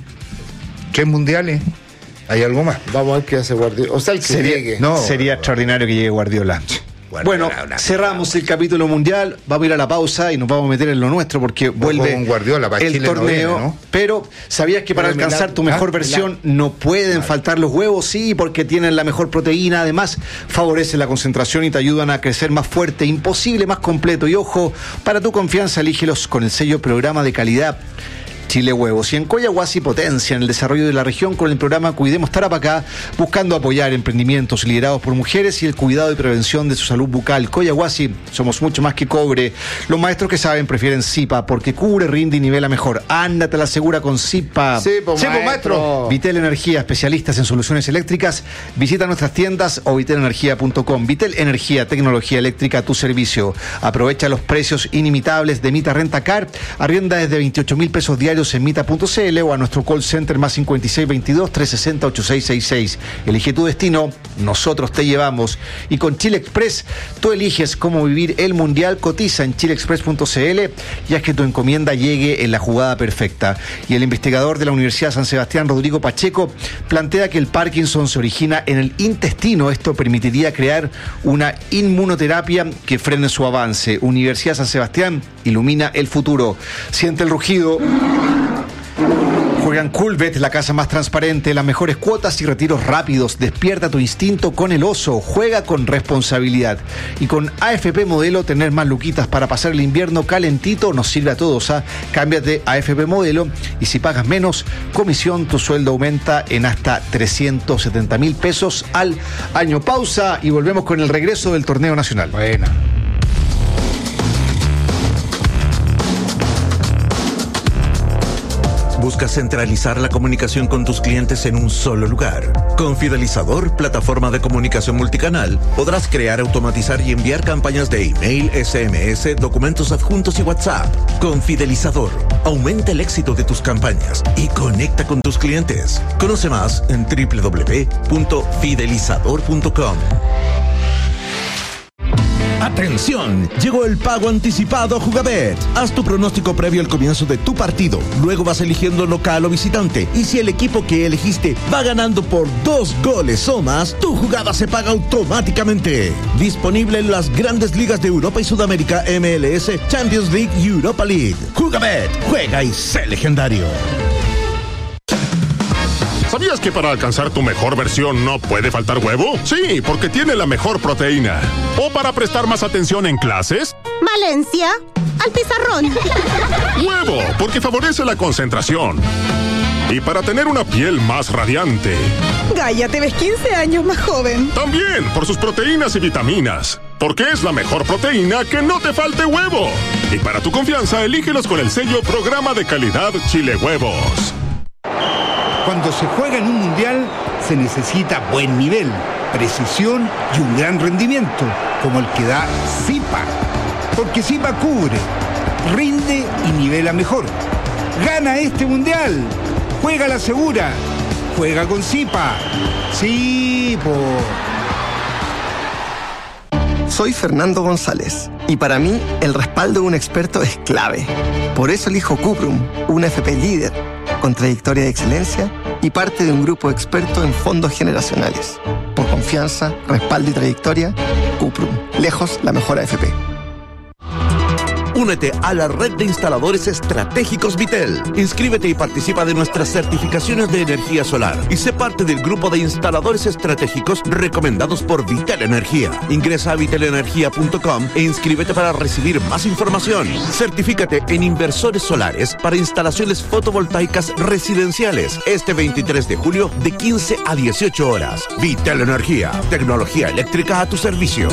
3 mundiales. ¿Hay algo más? Vamos a ver qué hace Guardiola. O sea, sería extraordinario que llegue Guardiola. Bueno, cerramos el capítulo mundial, vamos a ir a la pausa y nos vamos a meter en lo nuestro porque vuelve el torneo, ¿no? Pero ¿sabías que para alcanzar tu mejor versión no pueden faltar los huevos? Sí, porque tienen la mejor proteína, además favorecen la concentración y te ayudan a crecer más fuerte, imposible, más completo. Y ojo, para tu confianza, elígelos con el sello Programa de Calidad Chile Huevos. Y en Coyahuasi potencian el desarrollo de la región con el programa Cuidemos Tarapacá, buscando apoyar emprendimientos liderados por mujeres y el cuidado y prevención de su salud bucal. Coyahuasi, somos mucho más que cobre. Los maestros que saben prefieren Zipa porque cubre, rinde y nivela mejor. Ándate a la segura con Zipa. Sí, maestro. Vitel Energía, especialistas en soluciones eléctricas. Visita nuestras tiendas o vitelenergia.com. Vitel Energía, tecnología eléctrica a tu servicio. Aprovecha los precios inimitables de Mita Rentacar. Arrienda desde 28,000 pesos diarios en mita.cl o a nuestro call center más 5622-360-8666. Elige tu destino, nosotros te llevamos. Y con Chile Express, tú eliges cómo vivir el mundial. Cotiza en chileexpress.cl y haz que tu encomienda llegue en la jugada perfecta. Y el investigador de la Universidad San Sebastián, Rodrigo Pacheco, plantea que el Parkinson se origina en el intestino. Esto permitiría crear una inmunoterapia que frene su avance. Universidad San Sebastián ilumina el futuro. Siente el rugido. Juega en Coolbet, la casa más transparente, las mejores cuotas y retiros rápidos. Despierta tu instinto con el oso. Juega con responsabilidad. Y con AFP Modelo, tener más luquitas para pasar el invierno calentito nos sirve a todos. Cámbiate a AFP Modelo y si pagas menos comisión, tu sueldo aumenta en hasta 370,000 pesos al año. Pausa y volvemos con el regreso del torneo nacional. Buena. ¿Buscas centralizar la comunicación con tus clientes en un solo lugar? Con Fidelizador, plataforma de comunicación multicanal, podrás crear, automatizar y enviar campañas de email, SMS, documentos adjuntos y WhatsApp. Con Fidelizador, aumenta el éxito de tus campañas y conecta con tus clientes. Conoce más en www.fidelizador.com. ¡Atención! Llegó el pago anticipado a Jugabet. Haz tu pronóstico previo al comienzo de tu partido. Luego vas eligiendo local o visitante. Y si el equipo que elegiste va ganando por 2 goles o más, tu jugada se paga automáticamente. Disponible en las grandes ligas de Europa y Sudamérica, MLS, Champions League y Europa League. Jugabet. Juega y sé legendario. ¿Sabías que para alcanzar tu mejor versión no puede faltar huevo? Sí, porque tiene la mejor proteína. ¿O para prestar más atención en clases? Valencia, al pizarrón. Huevo, porque favorece la concentración. Y para tener una piel más radiante. Gaia, te ves 15 años más joven. También, por sus proteínas y vitaminas. Porque es la mejor proteína que no te falte huevo. Y para tu confianza, elígelos con el sello Programa de Calidad Chile Huevos. Cuando se juega en un mundial, se necesita buen nivel, precisión y un gran rendimiento, como el que da Zipa. Porque Zipa cubre, rinde y nivela mejor. ¡Gana este mundial! ¡Juega la segura! ¡Juega con Zipa! ¡Sí, po! Soy Fernando González y para mí el respaldo de un experto es clave. Por eso elijo Cuprum, una FP líder, con trayectoria de excelencia y parte de un grupo experto en fondos generacionales. Por confianza, respaldo y trayectoria, Cuprum, lejos la mejor AFP. Únete a la red de instaladores estratégicos Vitel. Inscríbete y participa de nuestras certificaciones de energía solar y sé parte del grupo de instaladores estratégicos recomendados por Vitel Energía. Ingresa a vitelenergia.com e inscríbete para recibir más información. Certifícate en inversores solares para instalaciones fotovoltaicas residenciales este 23 de julio de 15 a 18 horas. Vitel Energía, tecnología eléctrica a tu servicio.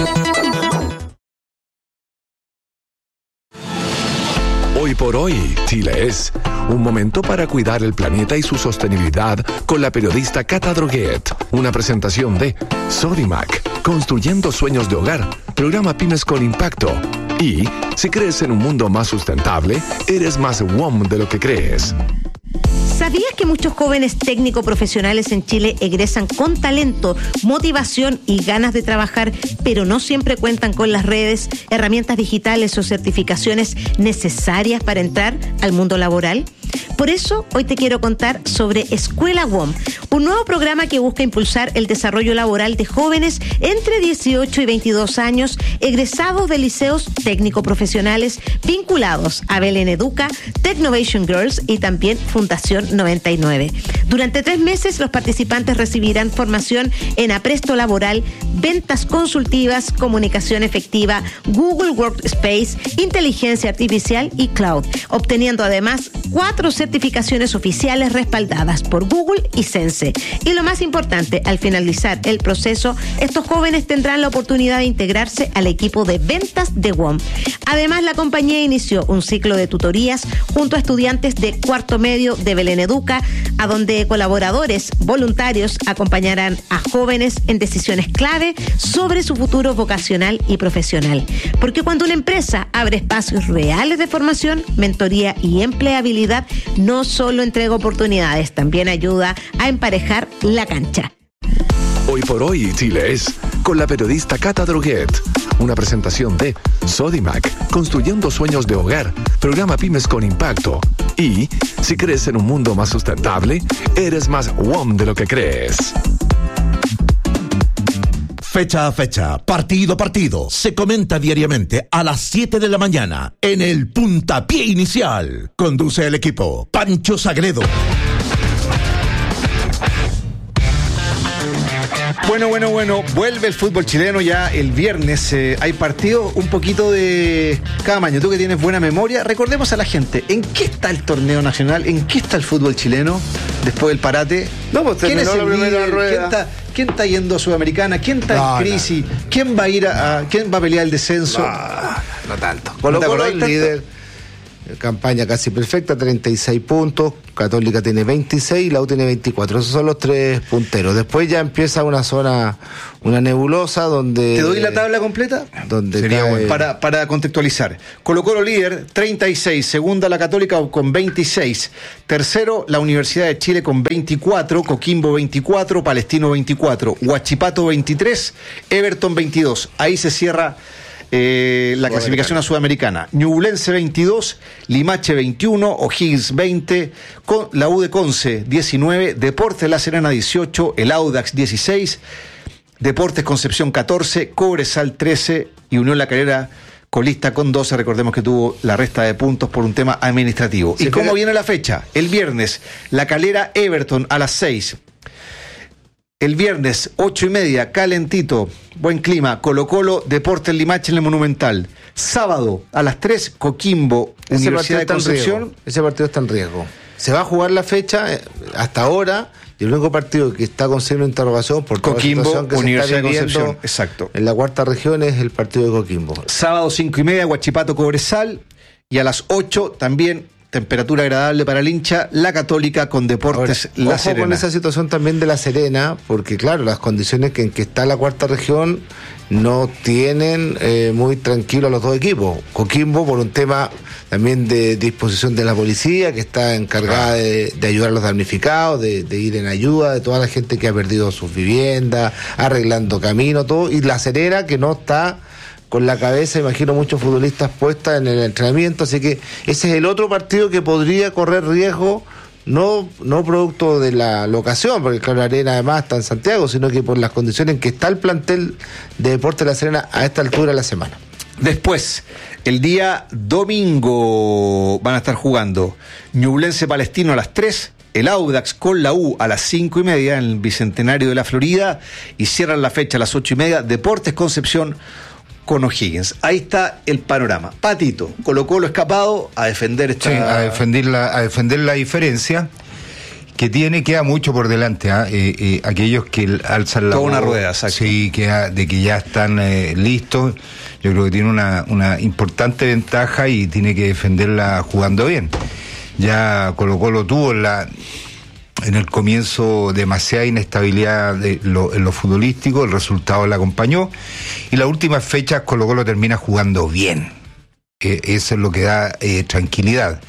Hoy por hoy, Chile es un momento para cuidar el planeta y su sostenibilidad con la periodista Cata Droguet. Una presentación de Sodimac, construyendo sueños de hogar, programa Pymes con Impacto. Y si crees en un mundo más sustentable, eres más WOM de lo que crees. ¿Sabías que muchos jóvenes técnicos profesionales en Chile egresan con talento, motivación y ganas de trabajar, pero no siempre cuentan con las redes, herramientas digitales o certificaciones necesarias para entrar al mundo laboral? Por eso, hoy te quiero contar sobre Escuela WOM, un nuevo programa que busca impulsar el desarrollo laboral de jóvenes entre 18 y 22 años, egresados de liceos técnico-profesionales vinculados a Belén Educa, Technovation Girls y también Fundación 99. Durante 3 meses, los participantes recibirán formación en apresto laboral, ventas consultivas, comunicación efectiva, Google Workspace, inteligencia artificial y cloud, obteniendo además 4 certificaciones oficiales respaldadas por Google y Sense. Y lo más importante, al finalizar el proceso, estos jóvenes tendrán la oportunidad de integrarse al equipo de ventas de WOM. Además, la compañía inició un ciclo de tutorías junto a estudiantes de cuarto medio de Belén Educa, a donde colaboradores voluntarios acompañarán a jóvenes en decisiones clave sobre su futuro vocacional y profesional. Porque cuando una empresa abre espacios reales de formación, mentoría y empleabilidad, no solo entrega oportunidades, también ayuda a emparejar la cancha. Hoy por hoy, Chile es con la periodista Cata Droguet. Una presentación de Sodimac, construyendo sueños de hogar, programa Pymes con Impacto. Y si crees en un mundo más sustentable, eres más WOM de lo que crees. Fecha a fecha, partido a partido, se comenta diariamente a las 7 de la mañana en el Puntapié Inicial. Conduce el equipo Pancho Sagredo. Bueno, vuelve el fútbol chileno ya el viernes. Hay partido un poquito de cada año. Tú que tienes buena memoria, recordemos a la gente, ¿en qué está el torneo nacional? ¿En qué está el fútbol chileno después del parate? No, pues ¿Quién es el primera líder? rueda. ¿Quién está yendo a Sudamericana? ¿Quién está en crisis? ¿Quién va a ir quién va a pelear el descenso? No tanto. Colo-Colo el líder. Campaña casi perfecta, 36 puntos. Católica tiene 26 y la U tiene 24. Esos son los tres punteros. Después ya empieza una zona, una nebulosa donde... ¿Te doy la tabla completa? Donde sería bueno. Para contextualizar. Colo-Colo líder, 36. Segunda la Católica con 26. Tercero la Universidad de Chile con 24. Coquimbo 24. Palestino 24. Huachipato 23. Everton 22. Ahí se cierra la clasificación a Sudamericana. Ñublense 22, Limache 21, O'Higgins 20, la U de Conce 19, Deportes La Serena 18, el Audax 16, Deportes Concepción 14, Cobresal 13 y Unión La Calera colista con 12. Recordemos que tuvo la resta de puntos por un tema administrativo. ¿Y cómo viene la fecha? El viernes, La Calera Everton a las 6. El viernes, 8:30, calentito, buen clima, Colo-Colo, Deportes Limache en el Monumental. Sábado, a las 3, Coquimbo, Universidad de Concepción. Ese partido está en riesgo. Se va a jugar la fecha hasta ahora, y el único partido que está con signo de interrogación por toda Coquimbo, la situación que Universidad se está de viviendo Concepción, exacto. En la cuarta región es el partido de Coquimbo. Sábado, 5:30, Huachipato, Cobresal, y a las 8 también... temperatura agradable para el hincha, la Católica con Deportes Ahora, La Serena. Con esa situación también de La Serena, porque claro, las condiciones en que está la cuarta región no tienen muy tranquilo a los dos equipos. Coquimbo por un tema también de disposición de la policía, que está encargada de ayudar a los damnificados, de ir en ayuda de toda la gente que ha perdido sus viviendas, arreglando camino, todo, y La Serena que no está con la cabeza, imagino, muchos futbolistas puestas en el entrenamiento, así que ese es el otro partido que podría correr riesgo, no producto de la locación, porque claro, la Arena además está en Santiago, sino que por las condiciones en que está el plantel de Deportes La Serena a esta altura de la semana. Después, el día domingo van a estar jugando Ñublense Palestino a las 3, el Audax con la U a las 5:30 en el Bicentenario de la Florida, y cierran la fecha a las 8:30, Deportes Concepción con O'Higgins. Ahí está el panorama. Patito, Colo-Colo escapado a defender esta... Sí, a defender la diferencia que tiene, queda mucho por delante. Aquellos que alzan la toda una rueda, exacto. Sí, de que ya están listos. Yo creo que tiene una importante ventaja y tiene que defenderla jugando bien. Ya Colo-Colo tuvo en el comienzo demasiada inestabilidad en lo futbolístico, el resultado le acompañó, y las últimas fechas Colo-Colo termina jugando bien. Eso es lo que da tranquilidad.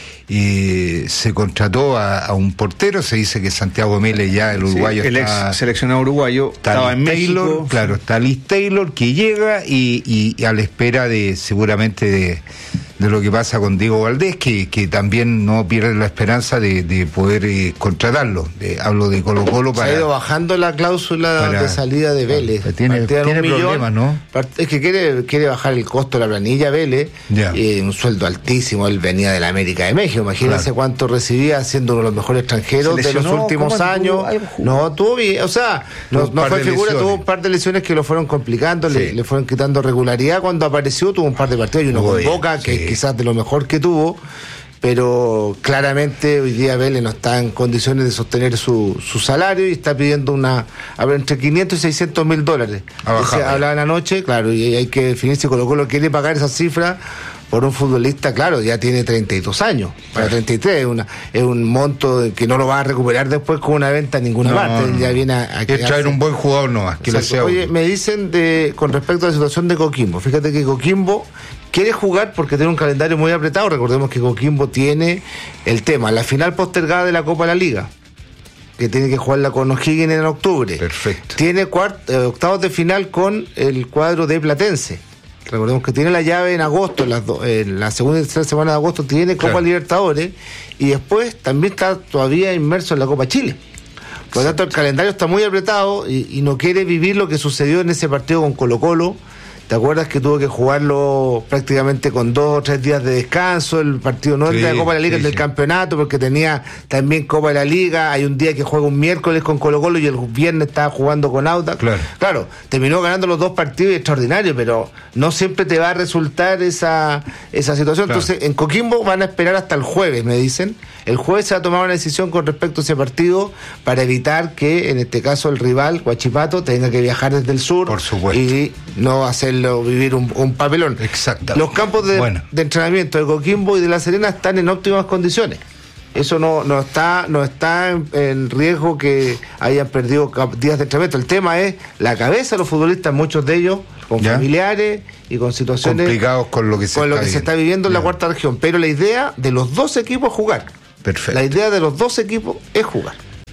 Se contrató a un portero, se dice que Santiago Mele ya, el uruguayo, el ex seleccionado uruguayo, estaba en Taylor, México. Claro, está Liz Taylor que llega y a la espera seguramente de lo que pasa con Diego Valdés, que también no pierde la esperanza de poder contratarlo. Hablo de Colo-Colo para... Se ha ido bajando la cláusula de salida de Vélez. Tiene problemas, ¿no? Es que quiere bajar el costo de la planilla Vélez, un sueldo altísimo. Él venía de la América de México, imagínense cuánto recibía siendo uno de los mejores extranjeros de los últimos años. No, tuvo bien, o sea, no fue figura, tuvo un par de lesiones que lo fueron complicando, le fueron quitando regularidad. Cuando apareció tuvo un par de partidos y uno con Boca, que quizás de lo mejor que tuvo, pero claramente hoy día Vélez no está en condiciones de sostener su salario y está pidiendo entre 500 y 600 mil dólares. Hablaban anoche, claro, y hay que definir si Colo-Colo quiere pagar esa cifra por un futbolista, claro, ya tiene 32 años, para 33 es un monto que no lo va a recuperar después con una venta en ninguna parte. Ya viene a traer un buen jugador nomás. Oye, me dicen con respecto a la situación de Coquimbo, fíjate que Coquimbo quiere jugar porque tiene un calendario muy apretado. Recordemos que Coquimbo tiene el tema, la final postergada de la Copa de la Liga, que tiene que jugarla con O'Higgins en octubre. Perfecto. Tiene octavos de final con el cuadro de Platense. Recordemos que tiene la llave en agosto, en la segunda y tercera semana de agosto tiene Copa Libertadores, y después también está todavía inmerso en la Copa Chile. Por lo tanto, el calendario está muy apretado y no quiere vivir lo que sucedió en ese partido con Colo-Colo. ¿Te acuerdas que tuvo que jugarlo prácticamente con 2 o 3 días de descanso? El partido no es de la Copa de la Liga, es del campeonato, porque tenía también Copa de la Liga. Hay un día que juega un miércoles con Colo-Colo y el viernes estaba jugando con Audax. Claro, terminó ganando los 2 partidos extraordinarios, pero no siempre te va a resultar esa situación. Claro. Entonces, en Coquimbo van a esperar hasta el jueves, me dicen. El jueves se va a tomar una decisión con respecto a ese partido para evitar que, en este caso, el rival, Huachipato, tenga que viajar desde el sur. Por supuesto. Y no hacerlo vivir un papelón. Exacto. Los campos de entrenamiento de Coquimbo y de La Serena están en óptimas condiciones. Eso no está en riesgo que hayan perdido días de entrenamiento. El tema es la cabeza de los futbolistas, muchos de ellos con familiares y con situaciones complicados con lo que se está viviendo en la cuarta región. Pero la idea de los 2 equipos es jugar. Perfecto. La idea de los 2 equipos es jugar.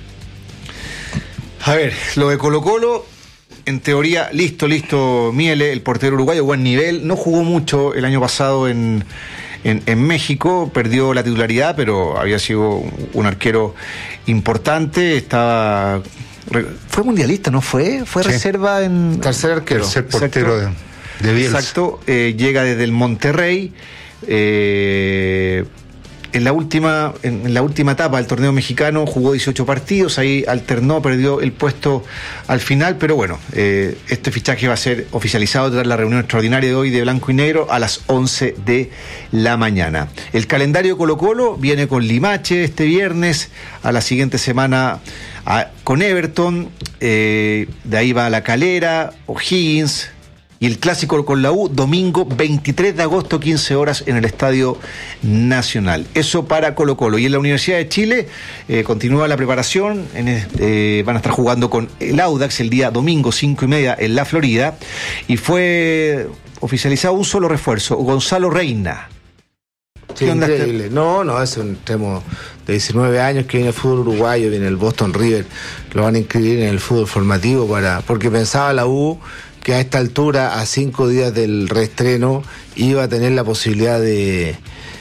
A ver, lo de Colo-Colo, en teoría, listo, Miele, el portero uruguayo, buen nivel, no jugó mucho el año pasado en México, perdió la titularidad, pero había sido un arquero importante, fue mundialista, ¿no fue? Fue reserva en... Tercer arquero. Tercer portero de Bielsa. Exacto, llega desde el Monterrey, en la última etapa del torneo mexicano jugó 18 partidos, ahí alternó, perdió el puesto al final, pero bueno, este fichaje va a ser oficializado tras la reunión extraordinaria de hoy de Blanco y Negro a las 11 de la mañana. El calendario Colo-Colo viene con Limache este viernes, a la siguiente semana con Everton, de ahí va La Calera, O'Higgins, y el clásico con la U, domingo 23 de agosto, 15 horas en el Estadio Nacional. Eso para Colo-Colo. Y en la Universidad de Chile continúa la preparación. Van a estar jugando con el Audax el día domingo, 5:30 en la Florida. Y fue oficializado un solo refuerzo, Gonzalo Reina. Sí, increíble. No, es un extremo de 19 años que viene el fútbol uruguayo, viene el Boston River. Lo van a inscribir en el fútbol formativo porque pensaba la U que a esta altura, a 5 días del reestreno, iba a tener la posibilidad de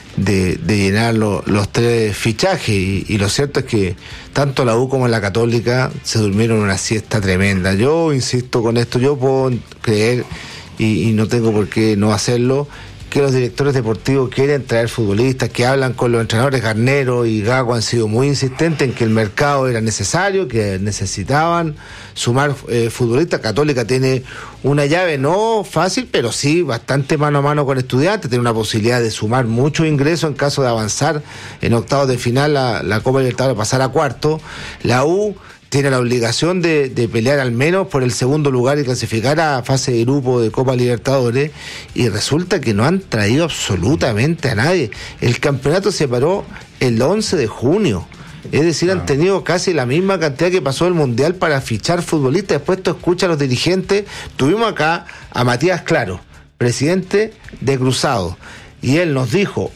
llenar los 3 fichajes. Y lo cierto es que tanto la U como la Católica se durmieron una siesta tremenda. Yo insisto con esto, yo puedo creer, y no tengo por qué no hacerlo, que los directores deportivos quieren traer futbolistas, que hablan con los entrenadores. Garnero y Gago han sido muy insistentes en que el mercado era necesario, que necesitaban sumar futbolistas. Católica tiene una llave no fácil, pero sí bastante mano a mano con Estudiantes, tiene una posibilidad de sumar mucho ingreso en caso de avanzar en octavos de final la Copa Libertadores, pasar a cuarto. La U tiene la obligación de pelear al menos por el segundo lugar y clasificar a fase de grupo de Copa Libertadores, y resulta que no han traído absolutamente a nadie. El campeonato se paró el 11 de junio. Es decir, han tenido casi la misma cantidad que pasó el Mundial para fichar futbolistas. Después tú escuchas a los dirigentes. Tuvimos acá a Matías Claro, presidente de Cruzado, y él nos dijo,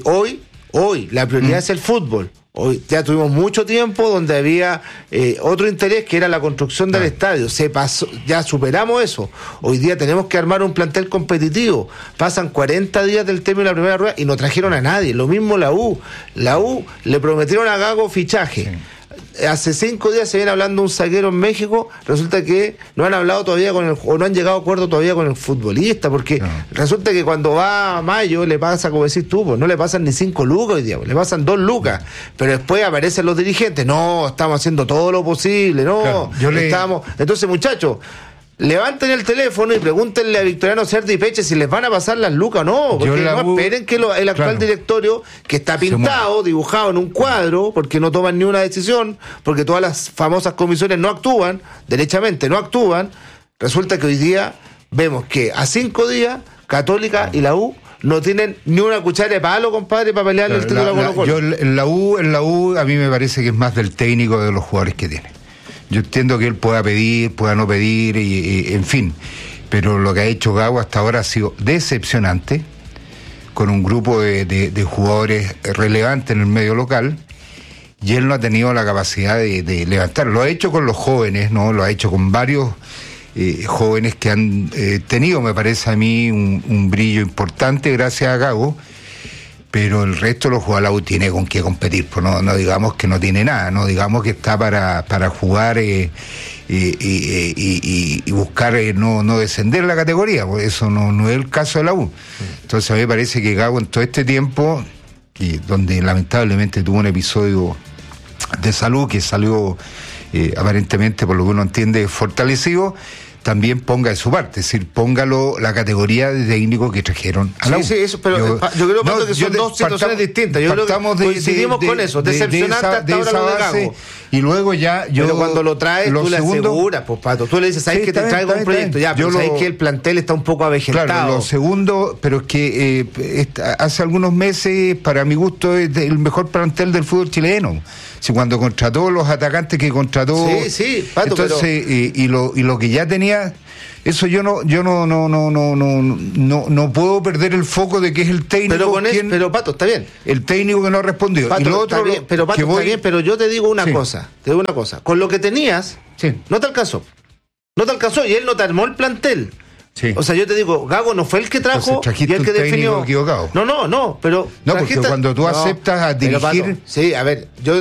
hoy la prioridad es el fútbol. Hoy ya tuvimos mucho tiempo donde había otro interés, que era la construcción del estadio. Se pasó, ya superamos eso. Hoy día tenemos que armar un plantel competitivo. Pasan 40 días del término de la primera rueda y no trajeron a nadie. Lo mismo la U. La U le prometieron a Gago fichaje. Sí. Hace 5 días se viene hablando de un zaguero en México, resulta que no han hablado todavía o no han llegado a acuerdo todavía con el futbolista, porque resulta que cuando va a mayo le pasa, como decís tú, pues no le pasan ni 5 lucas hoy día, le pasan 2 lucas, pero después aparecen los dirigentes, no, estamos haciendo todo lo posible, no, entonces muchachos, levanten el teléfono y pregúntenle a Victoriano Cerda y Peche si les van a pasar las lucas o no, porque no esperen que el actual directorio, que está pintado, dibujado en un cuadro, porque no toman ni una decisión, porque todas las famosas comisiones no actúan, derechamente no actúan. Resulta que hoy día vemos que a 5 días Católica y la U no tienen ni una cuchara de palo, compadre, para pelearle el título a Colo-Colo. En la U a mí me parece que es más del técnico de los jugadores que tiene. Yo entiendo que él pueda pedir, pueda no pedir, y en fin, pero lo que ha hecho Gago hasta ahora ha sido decepcionante, con un grupo de jugadores relevantes en el medio local, y él no ha tenido la capacidad de levantar. Lo ha hecho con los jóvenes, ¿no? Lo ha hecho con varios jóvenes que han tenido, me parece a mí, un brillo importante gracias a Gago, pero el resto de los jugadores la U tiene con qué competir, pues no digamos que no tiene nada, no digamos que está para jugar y buscar no descender la categoría, pues eso no es el caso de la U. Entonces a mí me parece que Gago en todo este tiempo, donde lamentablemente tuvo un episodio de salud que salió aparentemente, por lo que uno entiende, fortalecido, también ponga de su parte, es decir, póngalo la categoría de técnico que trajeron a la U. Sí, eso, pero yo creo que son dos situaciones distintas. Yo creo que coincidimos con eso, decepcionante hasta ahora lo de Gago. Y luego pero cuando lo traes, tú le aseguras, pues, Pato. Tú le dices, ¿sabes que te traigo un proyecto? Ya, pero sabes que el plantel está un poco avejentado. Claro, lo segundo, pero es que hace algunos meses, para mi gusto, es el mejor plantel del fútbol chileno. Si cuando contrató los atacantes que contrató, sí, Pato, entonces y lo que ya tenía, eso yo no puedo perder el foco de que es el técnico. Pero Pato, está bien. El técnico que no ha respondido. Pato, y lo otro, está bien, pero Pato, está bien, pero yo te digo una cosa, con lo que tenías, no te alcanzó. No te alcanzó y él no te armó el plantel. Sí. O sea, yo te digo, Gago no fue el que trajo y el que definió. Equivocado. No, pero porque cuando tú aceptas a dirigir. Pato, sí, a ver, yo